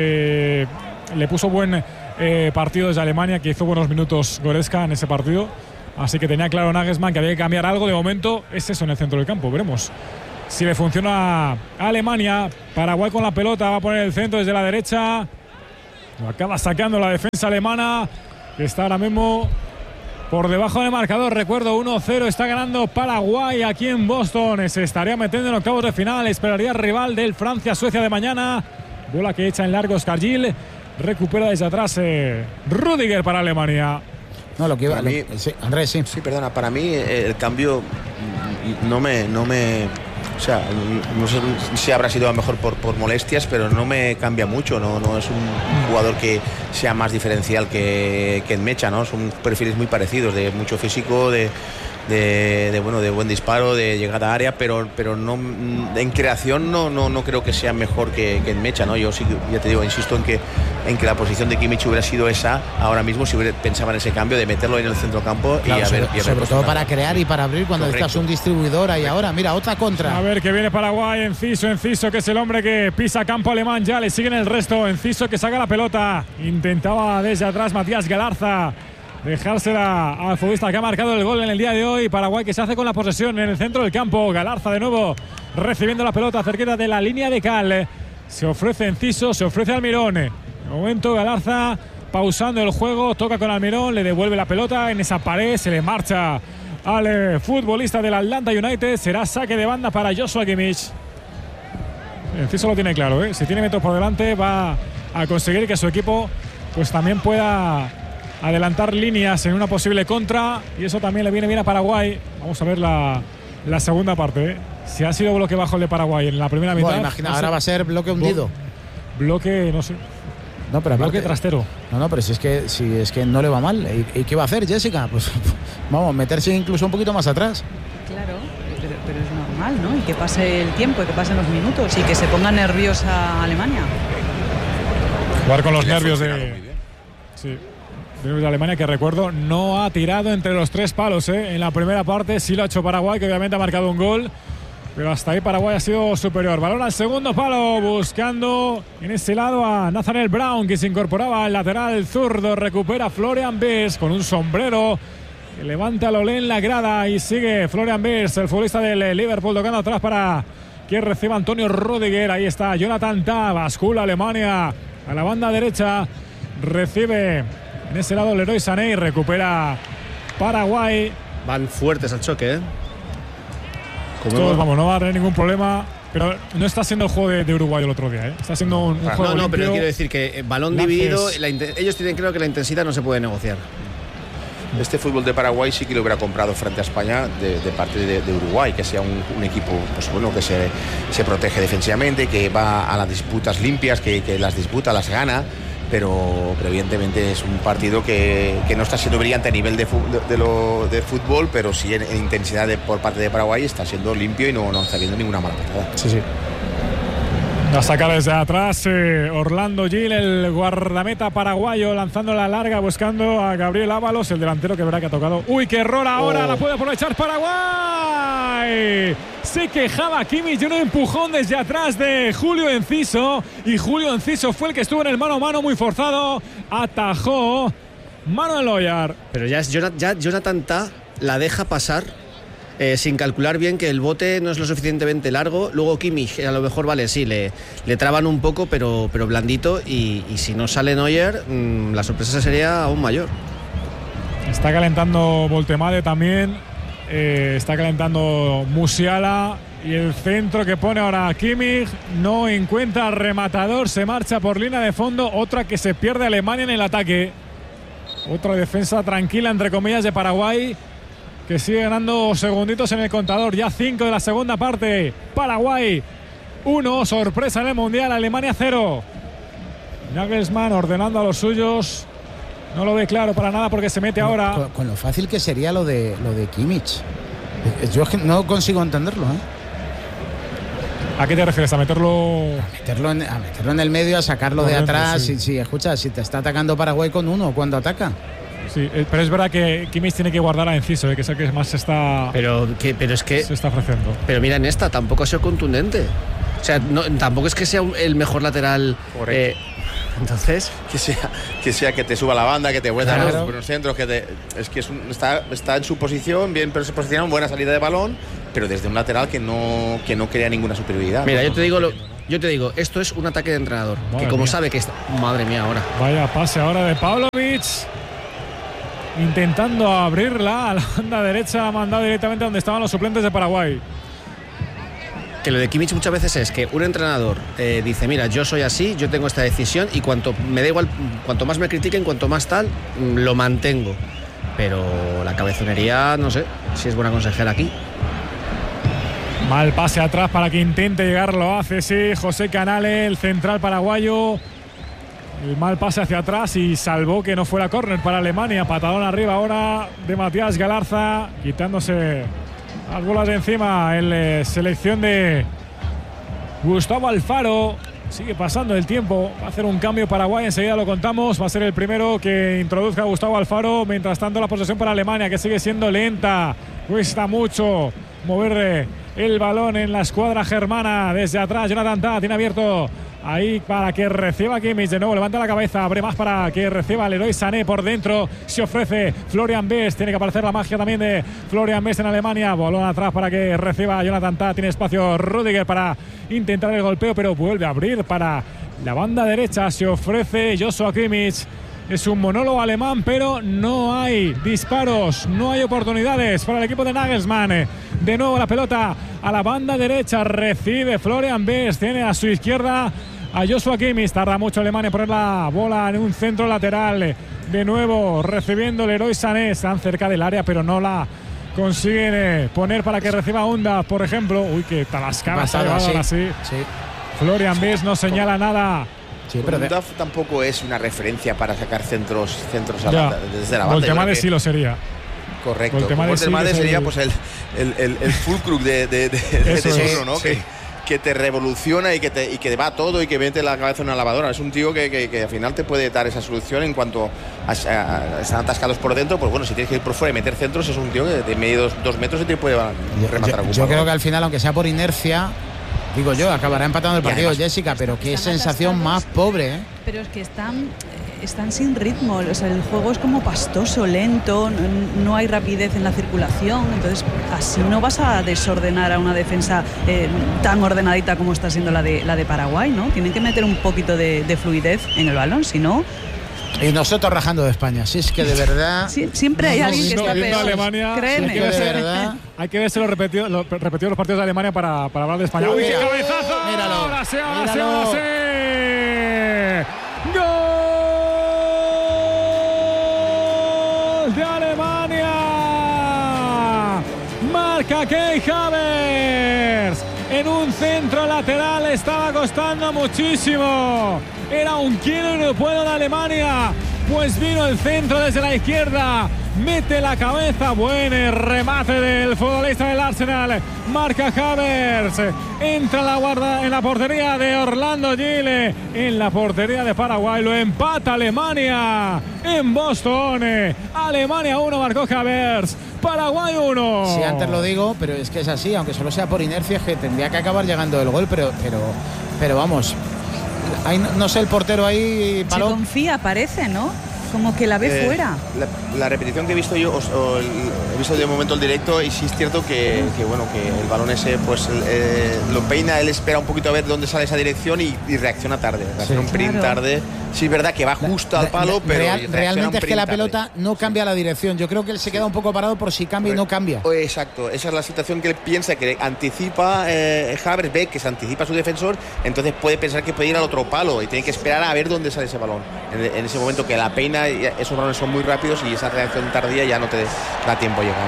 le puso buen partido desde Alemania, que hizo buenos minutos Goretzka en ese partido. Así que tenía claro Nagelsmann que había que cambiar algo. De momento es eso en el centro del campo. Veremos si le funciona a Alemania. Paraguay con la pelota, va a poner el centro desde la derecha. Lo acaba sacando la defensa alemana, que está ahora mismo por debajo del marcador. Recuerdo, 1-0 está ganando Paraguay aquí en Boston. Se estaría metiendo en octavos de final. Esperaría rival del Francia-Suecia de mañana. Bola que echa en largo Oscar Gil. Recupera desde atrás Rüdiger para Alemania. No, lo que iba a mí, sí, Andrés, sí. Sí, perdona, para mí el cambio no me o sea, no sé si habrá sido a lo mejor por molestias, pero no me cambia mucho. No es un jugador que sea más diferencial que Mecha, ¿no? Son perfiles muy parecidos, de mucho físico, de buen disparo, de llegada a área, pero no en creación no creo que sea mejor que en Mecha, ¿no? Yo sí, ya te digo, insisto en que la posición de Kimmich hubiera sido esa ahora mismo, si pensaba en ese cambio de meterlo en el centrocampo, claro, sobre todo para crear y para abrir cuando estás un distribuidor ahí ahora. Mira, otra contra. A ver que viene Paraguay. Enciso, que es el hombre que pisa campo alemán. Ya le siguen el resto. Enciso, que saca la pelota. Intentaba desde atrás Matías Galarza dejársela al futbolista que ha marcado el gol en el día de hoy. Paraguay que se hace con la posesión en el centro del campo. Galarza de nuevo recibiendo la pelota cerquita de la línea de cal. Se ofrece Enciso, se ofrece Almirón. De momento Galarza pausando el juego, toca con Almirón, le devuelve la pelota en esa pared, se le marcha al futbolista del Atlanta United. Será saque de banda para Joshua Kimmich. Enciso lo tiene claro, ¿eh? Si tiene metros por delante va a conseguir que su equipo pues también pueda adelantar líneas en una posible contra, y eso también le viene bien a Paraguay. Vamos a ver la segunda parte, ¿eh? Si ha sido bloque bajo el de Paraguay en la primera mitad. Bueno, imagina, ahora va a ser bloque hundido. Bloque, no sé. No, pero bloque trastero. No, pero si es que no le va mal. ¿Y qué va a hacer Jessica? Pues vamos, meterse incluso un poquito más atrás. Claro, pero es normal, ¿no? Y que pase el tiempo, y que pasen los minutos, y que se ponga nerviosa Alemania. Jugar con los nervios de... Sí. De Alemania, que recuerdo no ha tirado entre los tres palos, ¿eh? En la primera parte sí lo ha hecho Paraguay, que obviamente ha marcado un gol, pero hasta ahí Paraguay ha sido superior. Balón al segundo palo, buscando en ese lado a Nathaniel Brown, que se incorporaba al lateral zurdo. Recupera Florian Wirtz con un sombrero que levanta Lolé en la grada, y sigue Florian Wirtz, el futbolista del Liverpool, tocando atrás para que reciba Antonio Rüdiger. Ahí está Jonathan Tah, bascula Alemania a la banda derecha, recibe en ese lado Leroy Sané y recupera Paraguay. Van fuertes al choque, ¿eh? Todos, vamos, no va a tener ningún problema, pero no está siendo el juego de Uruguay el otro día, ¿eh? Está siendo un juego limpio. Pero quiero decir que balón dividido, ellos tienen claro que la intensidad no se puede negociar. Este fútbol de Paraguay sí que lo hubiera comprado frente a España de parte de Uruguay, que sea un equipo, pues bueno, que se protege defensivamente, que va a las disputas limpias, que las disputa, las gana. Pero evidentemente es un partido que no está siendo brillante a nivel de fútbol, pero sí en intensidad por parte de Paraguay está siendo limpio y no está viendo ninguna mala patada. Sí. La saca desde atrás Orlando Gil, el guardameta paraguayo, lanzando la larga, buscando a Gabriel Ábalos, el delantero, que verá que ha tocado. ¡Uy, qué error ahora! La puede aprovechar Paraguay. Se quejaba Kimmich de un empujón desde atrás de Julio Enciso, y Julio Enciso fue el que estuvo en el mano a mano muy forzado. Atajó Manuel Neuer. Pero ya Jonathan Tah la deja pasar sin calcular bien que el bote no es lo suficientemente largo. Luego Kimmich, a lo mejor, vale, sí, le traban un poco, pero blandito, y si no sale Neuer, la sorpresa sería aún mayor. Está calentando Voltemade también, está calentando Musiala, y el centro que pone ahora Kimmich no encuentra rematador, se marcha por línea de fondo. Otra que se pierde Alemania en el ataque. Otra defensa tranquila, entre comillas, de Paraguay, que sigue ganando segunditos en el contador. Ya 5 de la segunda parte. Paraguay 1, sorpresa en el Mundial. Alemania 0. Nagelsmann ordenando a los suyos. No lo ve claro para nada, porque se mete ahora. Con lo fácil que sería lo de Kimmich. Yo no consigo entenderlo, ¿eh? ¿A qué te refieres? ¿A meterlo? A meterlo en el medio, a sacarlo de atrás. Sí. Si escucha, si te está atacando Paraguay con uno cuando ataca. Sí, pero es verdad que Kimmich tiene que guardar a Enciso, que es el que más se está ofreciendo. Pero mira, en esta tampoco ha sido contundente. O sea, tampoco es que sea el mejor lateral. Entonces, que te suba la banda, que te vuelva Claro. los buenos centros, está en su posición, bien, pero se posiciona en buena salida de balón, pero desde un lateral que no crea ninguna superioridad. mira, yo te digo, esto es un ataque de entrenador. Madre que como mía. sabe que está. Madre mía, ahora. Vaya pase ahora de Pavlovic. Intentando abrirla a la banda derecha, ha mandado directamente donde estaban los suplentes de Paraguay. Que lo de Kimmich muchas veces es que un entrenador dice, mira, yo soy así, yo tengo esta decisión y me da igual, cuanto más me critiquen, cuanto más tal, lo mantengo. Pero la cabezonería, no sé si es buena consejera aquí. Mal pase atrás para que intente llegar, lo hace, sí, José Canale, el central paraguayo. El mal pase hacia atrás y salvó que no fuera córner para Alemania. Patadón arriba ahora de Matías Galarza, quitándose las bolas de encima en selección de Gustavo Alfaro. Sigue pasando el tiempo, va a hacer un cambio Paraguay, enseguida lo contamos, va a ser el primero que introduzca a Gustavo Alfaro. Mientras tanto la posesión para Alemania, que sigue siendo lenta, cuesta mucho mover el balón en la escuadra germana. Desde atrás Jonathan Tah tiene abierto ahí para que reciba Kimmich, de nuevo levanta la cabeza, abre más para que reciba Leroy Sané por dentro, se ofrece Florian Wirtz, tiene que aparecer la magia también de Florian Wirtz en Alemania, balón atrás para que reciba Jonathan Tah, tiene espacio Rüdiger para intentar el golpeo, pero vuelve a abrir para la banda derecha, se ofrece Joshua Kimmich. Es un monólogo alemán, pero no hay disparos, no hay oportunidades para el equipo de Nagelsmann. De nuevo la pelota a la banda derecha, recibe Florian Wirtz, tiene a su izquierda a Joshua Kimmich. Tarda mucho Alemania en poner la bola en un centro lateral. De nuevo recibiendo Leroy Sané, están cerca del área, pero no la consiguen poner para que reciba Onda, por ejemplo. Uy, qué talascada se ha llevado ahora sí. Florian Wirtz no señala nada. Sí, pero Duff tampoco es una referencia para sacar centros desde la banda. Voltemade sí lo sería. Correcto. Voltemade sería pues el fulcrum de turno, ¿no? Sí. Que te revoluciona y que va todo y que mete la cabeza en una lavadora. Es un tío que al final te puede dar esa solución en cuanto están atascados por dentro. Pues bueno, si tienes que ir por fuera y meter centros, es un tío que de medio 2 metros y te puede rematar algún Yo creo que al final, aunque sea por inercia, digo yo, acabará empatando el partido, Jessica, pero qué sensación más pobre, ¿eh? Pero es que están sin ritmo, o sea, el juego es como pastoso, lento, no hay rapidez en la circulación, entonces así no vas a desordenar a una defensa tan ordenadita como está siendo la de Paraguay, ¿no? Tienen que meter un poquito de fluidez en el balón, si no... Y nosotros rajando de España, si es que de verdad... siempre hay alguien que está peor, Alemania, créeme. Si es que de verdad... Hay que verse los repetidos los partidos de Alemania para hablar de España. ¡Uy, qué cabezazo! Míralo, ¡Ahora sí! ¡Gol de Alemania! Marca Kai Havertz en un centro lateral, estaba costando muchísimo. Era un kilo y no puedo de Alemania. Pues vino el centro desde la izquierda. Mete la cabeza. Buen remate del futbolista del Arsenal. Marca Havertz. Entra la guarda en la portería de Orlando Gil. En la portería de Paraguay. Lo empata Alemania en Boston. Alemania 1, marcó Havertz. Paraguay 1. Sí, antes lo digo, pero es que es así. Aunque solo sea por inercia, es que tendría que acabar llegando el gol. Pero vamos... Ahí, no sé, el portero ahí paró. Se confía, parece, ¿no? Como que la ve fuera. La repetición que he visto yo, he visto de momento el directo, y sí es cierto que el balón ese pues lo peina, él espera un poquito a ver dónde sale esa dirección y reacciona tarde, reacciona un print tarde. Sí es verdad que va justo al palo, pero realmente es que la tarde. Pelota no cambia la dirección. Yo creo que él se queda un poco parado por si cambia y no cambia. Exacto, esa es la situación que él piensa, que anticipa Havertz, ve que se anticipa su defensor, entonces puede pensar que puede ir al otro palo y tiene que esperar a ver dónde sale ese balón. En ese momento que la peina, esos balones son muy rápidos y esa reacción tardía ya no te da tiempo a llegar.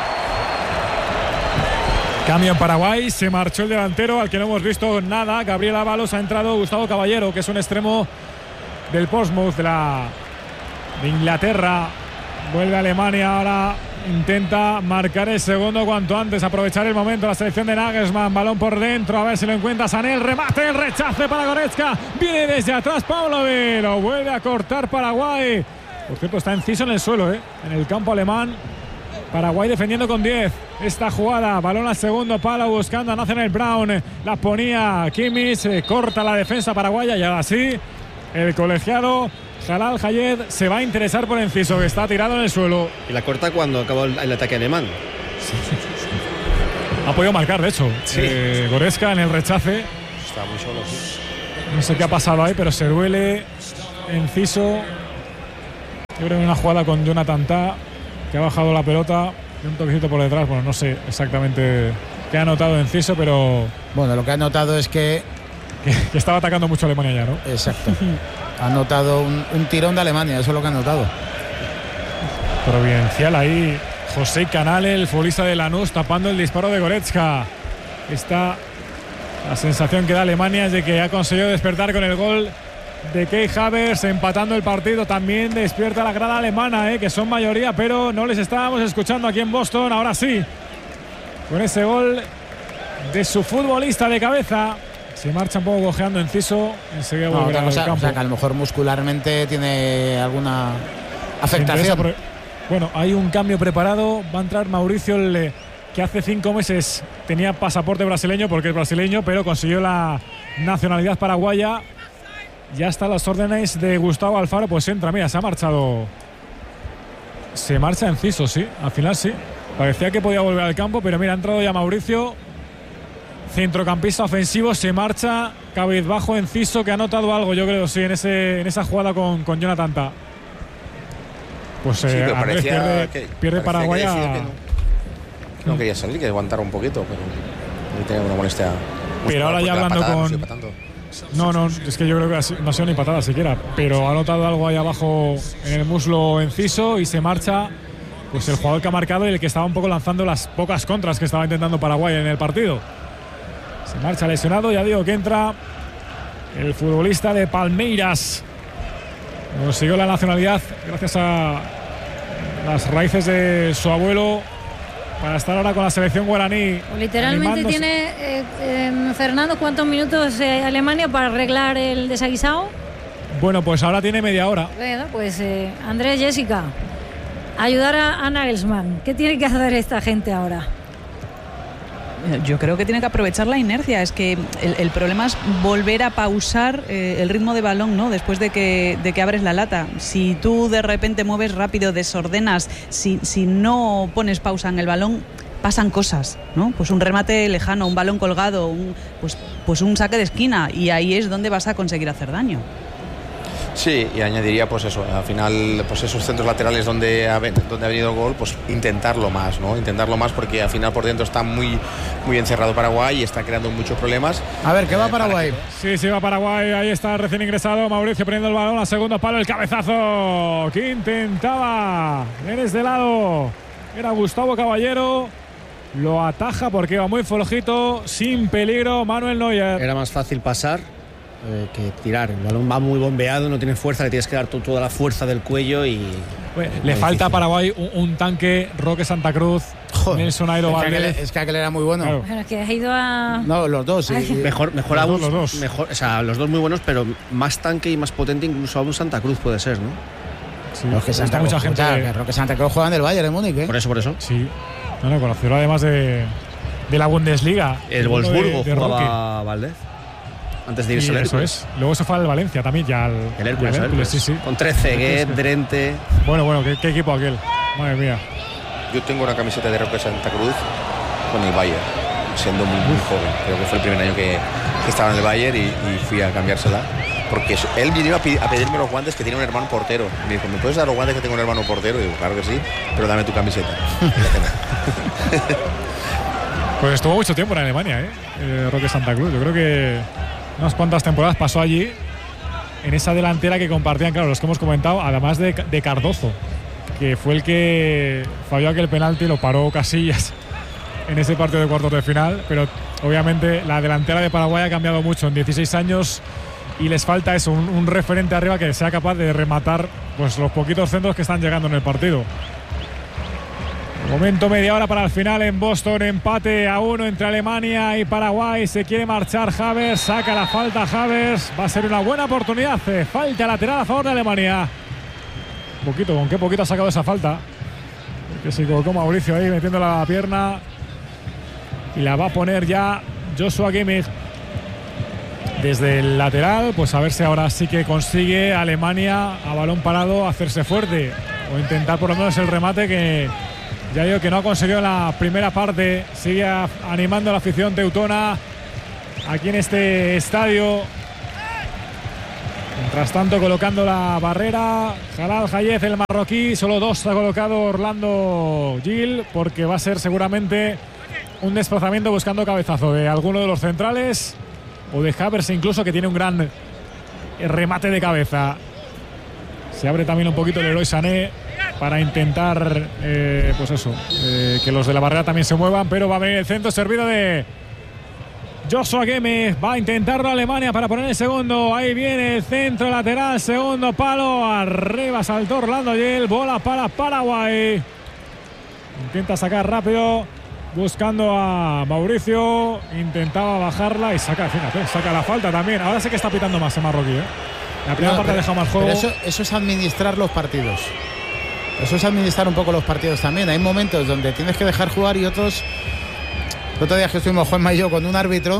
Cambio en Paraguay, se marchó el delantero al que no hemos visto nada. Gabriel Ábalos, ha entrado Gustavo Caballero, que es un extremo del Portsmouth de Inglaterra. Vuelve a Alemania, ahora intenta marcar el segundo cuanto antes, aprovechar el momento la selección de Nagelsmann. Balón por dentro, a ver si lo encuentra Sané, el remate, el rechace para Goretzka, viene desde atrás Pavlovic, lo vuelve a cortar Paraguay. Por cierto, está Enciso en el suelo, en el campo alemán. Paraguay defendiendo con 10 esta jugada, balón al segundo palo buscando a Nathaniel Brown, la ponía Kimmich, corta la defensa paraguaya y ahora sí, el colegiado Jalal Hayed se va a interesar por Enciso, que está tirado en el suelo. Y la corta cuando acabó el ataque alemán. Ha podido marcar, de hecho, Goretzka en el rechace. Está muy solo, sí. No sé qué ha pasado ahí, pero se duele Enciso. Yo creo que una jugada con Jonathan Tah, que ha bajado la pelota y un toquecito por detrás. Bueno, no sé exactamente qué ha notado Enciso, pero... Bueno, lo que ha notado es que estaba atacando mucho a Alemania ya, ¿no? Exacto. Ha notado un tirón de Alemania, eso es lo que ha notado. Providencial ahí, José Canale, el futbolista de Lanús, tapando el disparo de Goretzka. La sensación que da Alemania es de que ha conseguido despertar con el gol de Kai Havertz, empatando el partido. También despierta la grada alemana, que son mayoría, pero no les estábamos escuchando aquí en Boston. Ahora sí, con ese gol de su futbolista de cabeza. Se marcha un poco cojeando Enciso, enseguida volverá al campo. O sea, que a lo mejor muscularmente tiene alguna afectación. Bueno, hay un cambio preparado. Va a entrar Mauricio, que hace 5 meses tenía pasaporte brasileño porque es brasileño, pero consiguió la nacionalidad paraguaya. Ya está las órdenes de Gustavo Alfaro, pues entra, mira, se ha marchado. Se marcha Enciso, sí, al final sí. Parecía que podía volver al campo, pero mira, ha entrado ya Mauricio, centrocampista ofensivo, se marcha cabizbajo Enciso, que ha notado algo, yo creo, sí, en esa jugada con Jonathan Tah. Pues sí, Andrés pierde Paraguay. Que no quería salir, que aguantara un poquito, pero tenía una molestia. Pero ahora ya hablando con... No, es que yo creo que no ha sido ni patada siquiera, pero ha notado algo ahí abajo en el muslo Enciso y se marcha pues el jugador que ha marcado y el que estaba un poco lanzando las pocas contras que estaba intentando Paraguay en el partido. Se marcha lesionado, ya digo que entra el futbolista de Palmeiras. Consiguió la nacionalidad gracias a las raíces de su abuelo para estar ahora con la selección guaraní. Literalmente tiene Fernando, ¿cuántos minutos Alemania para arreglar el desaguisado? Bueno, pues ahora tiene media hora. Bueno, pues Andrés, Jessica, ayudar a Nagelsmann. ¿Qué tiene que hacer esta gente ahora? Yo creo que tiene que aprovechar la inercia. Es que el problema es volver a pausar el ritmo de balón, ¿no? Después de que abres la lata. Si tú de repente mueves rápido, desordenas, si no pones pausa en el balón, pasan cosas, ¿no? Pues un remate lejano, un balón colgado, pues un saque de esquina, y ahí es donde vas a conseguir hacer daño. Sí, y añadiría pues eso, al final pues esos centros laterales donde ha venido el gol, pues intentarlo más, ¿no? Intentarlo más, porque al final por dentro está muy encerrado Paraguay y está creando muchos problemas. A ver, ¿qué va Paraguay? Sí, va Paraguay, ahí está recién ingresado Mauricio poniendo el balón a segundo palo, el cabezazo que intentaba en este lado era Gustavo Caballero, lo ataja porque iba muy flojito, sin peligro Manuel Neuer. Era más fácil pasar que tirar. El balón va muy bombeado, no tiene fuerza, le tienes que dar toda la fuerza del cuello y... Bueno, le falta a Paraguay un tanque, Roque Santa Cruz, Nelson Airo Valdez. Es que aquel era muy bueno. Claro. Bueno, es que has ido a... No, los dos, sí. Mejor aún, los dos. Mejor, o sea, los dos muy buenos, pero más tanque y más potente incluso aún Santa Cruz puede ser, ¿no? Sí, Roque Santa Cruz, mucha gente. Que Roque Santa Cruz juega en el Bayern de Múnich, ¿eh? Por eso. Sí. No, conoció además de la Bundesliga. El Wolfsburgo de jugaba Valdez. Antes de irse al Hércules. Eso es. Luego se fue al Valencia también, ya el Hércules, sí. Con Trezeguet, Drente. Bueno, ¿qué equipo aquel? Madre mía. Yo tengo una camiseta de Roque Santa Cruz con el Bayern, siendo muy joven. Creo que fue el primer año que estaba en el Bayern y fui a cambiársela. Porque él vino a pedirme los guantes, que tiene un hermano portero. Me dijo, ¿me puedes dar los guantes que tengo un hermano portero? Y digo, claro que sí, pero dame tu camiseta. Pues estuvo mucho tiempo en Alemania, Roque Santa Cruz. Yo creo que unas cuantas temporadas pasó allí, en esa delantera que compartían, claro, los que hemos comentado, además de Cardozo, que fue el que falló aquel penalti, lo paró Casillas en ese partido de cuartos de final. Pero obviamente la delantera de Paraguay ha cambiado mucho en 16 años y les falta eso, un referente arriba que sea capaz de rematar pues los poquitos centros que están llegando en el partido. Momento, media hora para el final en Boston, empate a 1 entre Alemania y Paraguay. Se quiere marchar Havertz, saca la falta Havertz, va a ser una buena oportunidad, falta lateral a favor de Alemania. poquito, con qué poquito ha sacado esa falta. Que se equivocó Mauricio ahí metiendo la pierna. Y la va a poner ya Joshua Kimmich desde el lateral. Pues a ver si ahora sí que consigue Alemania a balón parado hacerse fuerte. O intentar por lo menos el remate que ya digo que no ha conseguido en la primera parte. Sigue animando a la afición teutona aquí en este estadio. Mientras tanto colocando la barrera Jalal Hayez, el marroquí. Solo 2 ha colocado Orlando Gil, porque va a ser seguramente un desplazamiento buscando cabezazo de alguno de los centrales o de Havertz incluso, que tiene un gran remate de cabeza. Se abre también un poquito el Leroy Sané para intentar pues eso, que los de la barrera también se muevan, pero va a venir el centro servido de Joshua Kimmich. Va a intentarlo Alemania para poner el segundo. Ahí viene el centro lateral, segundo palo. Arriba saltó Orlando Gil. Bola para Paraguay. Intenta sacar rápido, buscando a Mauricio. Intentaba bajarla y saca, fíjate, saca la falta también. Ahora sí que está pitando más el marroquí, ¿eh? La primera parte ha dejado más juego. Pero eso es administrar los partidos. Eso es administrar un poco los partidos también. Hay momentos donde tienes que dejar jugar y otros. El otro día que estuvimos Juanma y yo con un árbitro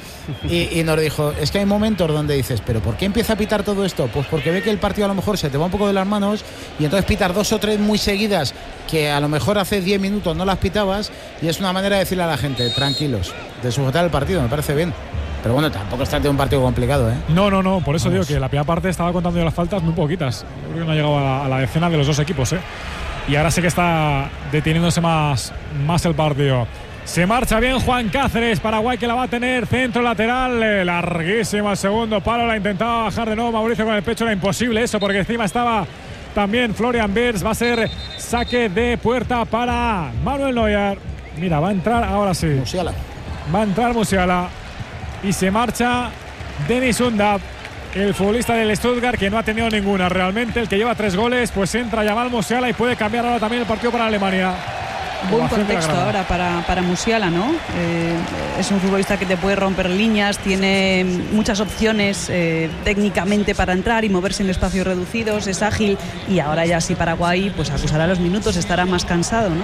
y nos dijo, es que hay momentos donde dices, pero ¿por qué empieza a pitar todo esto? Pues porque ve que el partido a lo mejor se te va un poco de las manos y entonces pitas 2 o 3 muy seguidas que a lo mejor hace 10 minutos no las pitabas, y es una manera de decirle a la gente, tranquilos, de sujetar el partido. Me parece bien. Pero bueno, tampoco está de un partido complicado, ¿eh? No, por eso digo que la primera parte estaba contando yo las faltas muy poquitas. Yo creo que no ha llegado a la decena de los dos equipos, ¿eh? Y ahora sí que está deteniéndose más el partido. Se marcha bien Juan Cáceres, Paraguay, que la va a tener, centro lateral, larguísimo el segundo palo, la intentaba bajar de nuevo Mauricio con el pecho, era imposible eso porque encima estaba también Florian Wirtz. Va a ser saque de puerta para Manuel Neuer. Mira, va a entrar ahora sí. Musiala. Va a entrar Musiala y se marcha Denis Undav, el futbolista del Stuttgart, que no ha tenido ninguna realmente, el que lleva 3 goles. Pues entra Jamal Musiala y puede cambiar ahora también el partido para Alemania. Buen contexto ahora para Musiala, ¿no? Es un futbolista que te puede romper líneas, tiene muchas opciones técnicamente para entrar y moverse en espacios reducidos, es ágil, y ahora ya sí Paraguay pues acusará los minutos, estará más cansado, ¿no?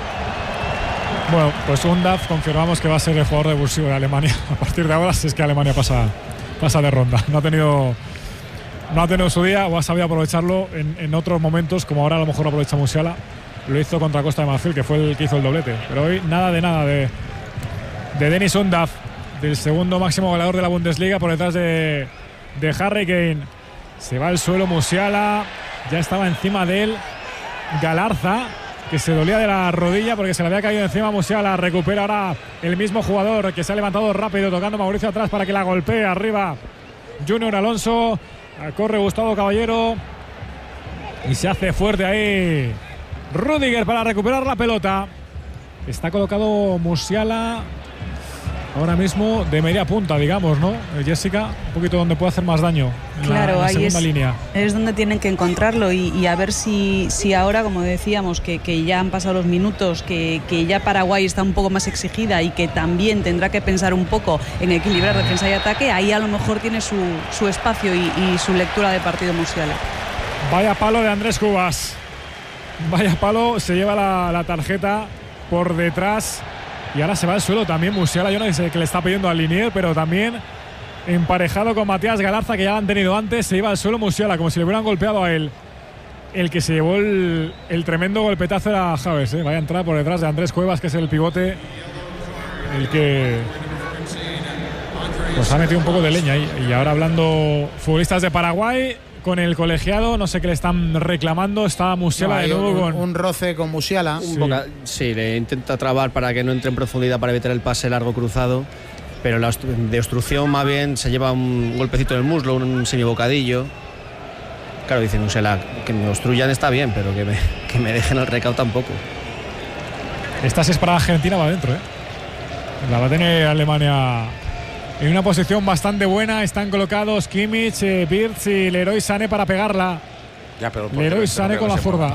Bueno, pues Undav confirmamos que va a ser el jugador revulsivo de Alemania a partir de ahora, si es que Alemania pasa de ronda. No ha tenido su día, o ha sabido aprovecharlo en otros momentos, como ahora a lo mejor aprovecha Musiala. Lo hizo contra Costa de Marfil, que fue el que hizo el doblete. Pero hoy nada de Denis Undav, del segundo máximo goleador de la Bundesliga, por detrás de Harry Kane. Se va al suelo Musiala, ya estaba encima de él Galarza, que se dolía de la rodilla porque se le había caído encima. Musiala recupera ahora el mismo jugador, que se ha levantado rápido, tocando Mauricio atrás para que la golpee arriba Junior Alonso. Corre Gustavo Caballero y se hace fuerte ahí Rüdiger para recuperar la pelota. Está colocado Musiala ahora mismo de media punta, digamos, ¿no? Jessica, un poquito donde puede hacer más daño. Claro, en la ahí segunda línea. Es donde tienen que encontrarlo y a ver si ahora, como decíamos, que ya han pasado los minutos, que ya Paraguay está un poco más exigida y que también tendrá que pensar un poco en equilibrar defensa y ataque, ahí a lo mejor tiene su espacio y su lectura de partido Musiala. Vaya palo de Andrés Cubas. Vaya palo, se lleva la tarjeta por detrás y ahora se va al suelo también Musiala. Yo no sé qué le está pidiendo al Linier, pero también emparejado con Matías Galarza, que ya lo han tenido antes. Se iba al suelo Musiala, como si le hubieran golpeado a él. El que se llevó el tremendo golpetazo era Javes, ¿eh? Vaya a entrar por detrás de Andrés Cuevas, que es el pivote, el que pues ha metido un poco de leña ahí. Y ahora hablando futbolistas de Paraguay con el colegiado, no sé qué le están reclamando. Está Musiala de nuevo con un roce con Musiala. Sí, le intenta trabar para que no entre en profundidad para evitar el pase largo cruzado, pero de obstrucción más bien se lleva un golpecito en el muslo, un semibocadillo. Claro, dice Musiala, que me obstruyan está bien, pero que me dejen el recao tampoco. Esta si es para Argentina va adentro, ¿eh? La va a tener Alemania en una posición bastante buena. Están colocados Kimmich, Wirtz y Leroy Sané para pegarla. Ya, pero Leroy Sané con la zurda.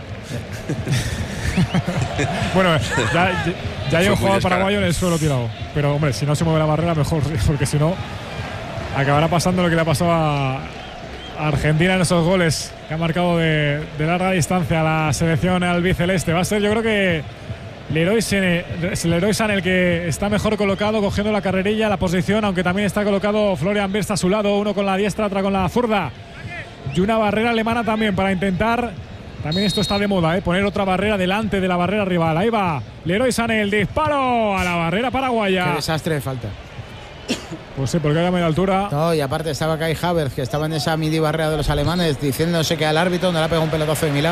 Bueno, ya hay un jugador paraguayo en el suelo tirado. Pero hombre, si no se mueve la barrera mejor, porque si no acabará pasando lo que le ha pasado a Argentina en esos goles que ha marcado de larga distancia la selección albiceleste. Va a ser, yo creo que Leroy Sané el que está mejor colocado, cogiendo la carrerilla, la posición, aunque también está colocado Florian Wirtz a su lado, uno con la diestra, otra con la zurda. Y una barrera alemana también para intentar, también esto está de moda, poner otra barrera delante de la barrera rival. Ahí va Leroy Sané, el disparo a la barrera paraguaya. Qué desastre de falta. Pues sí, porque hay media altura. No, y aparte estaba Kai Havertz, que estaba en esa midi barrera de los alemanes, diciéndose que al árbitro no le ha pegado un pelotazo de milagro.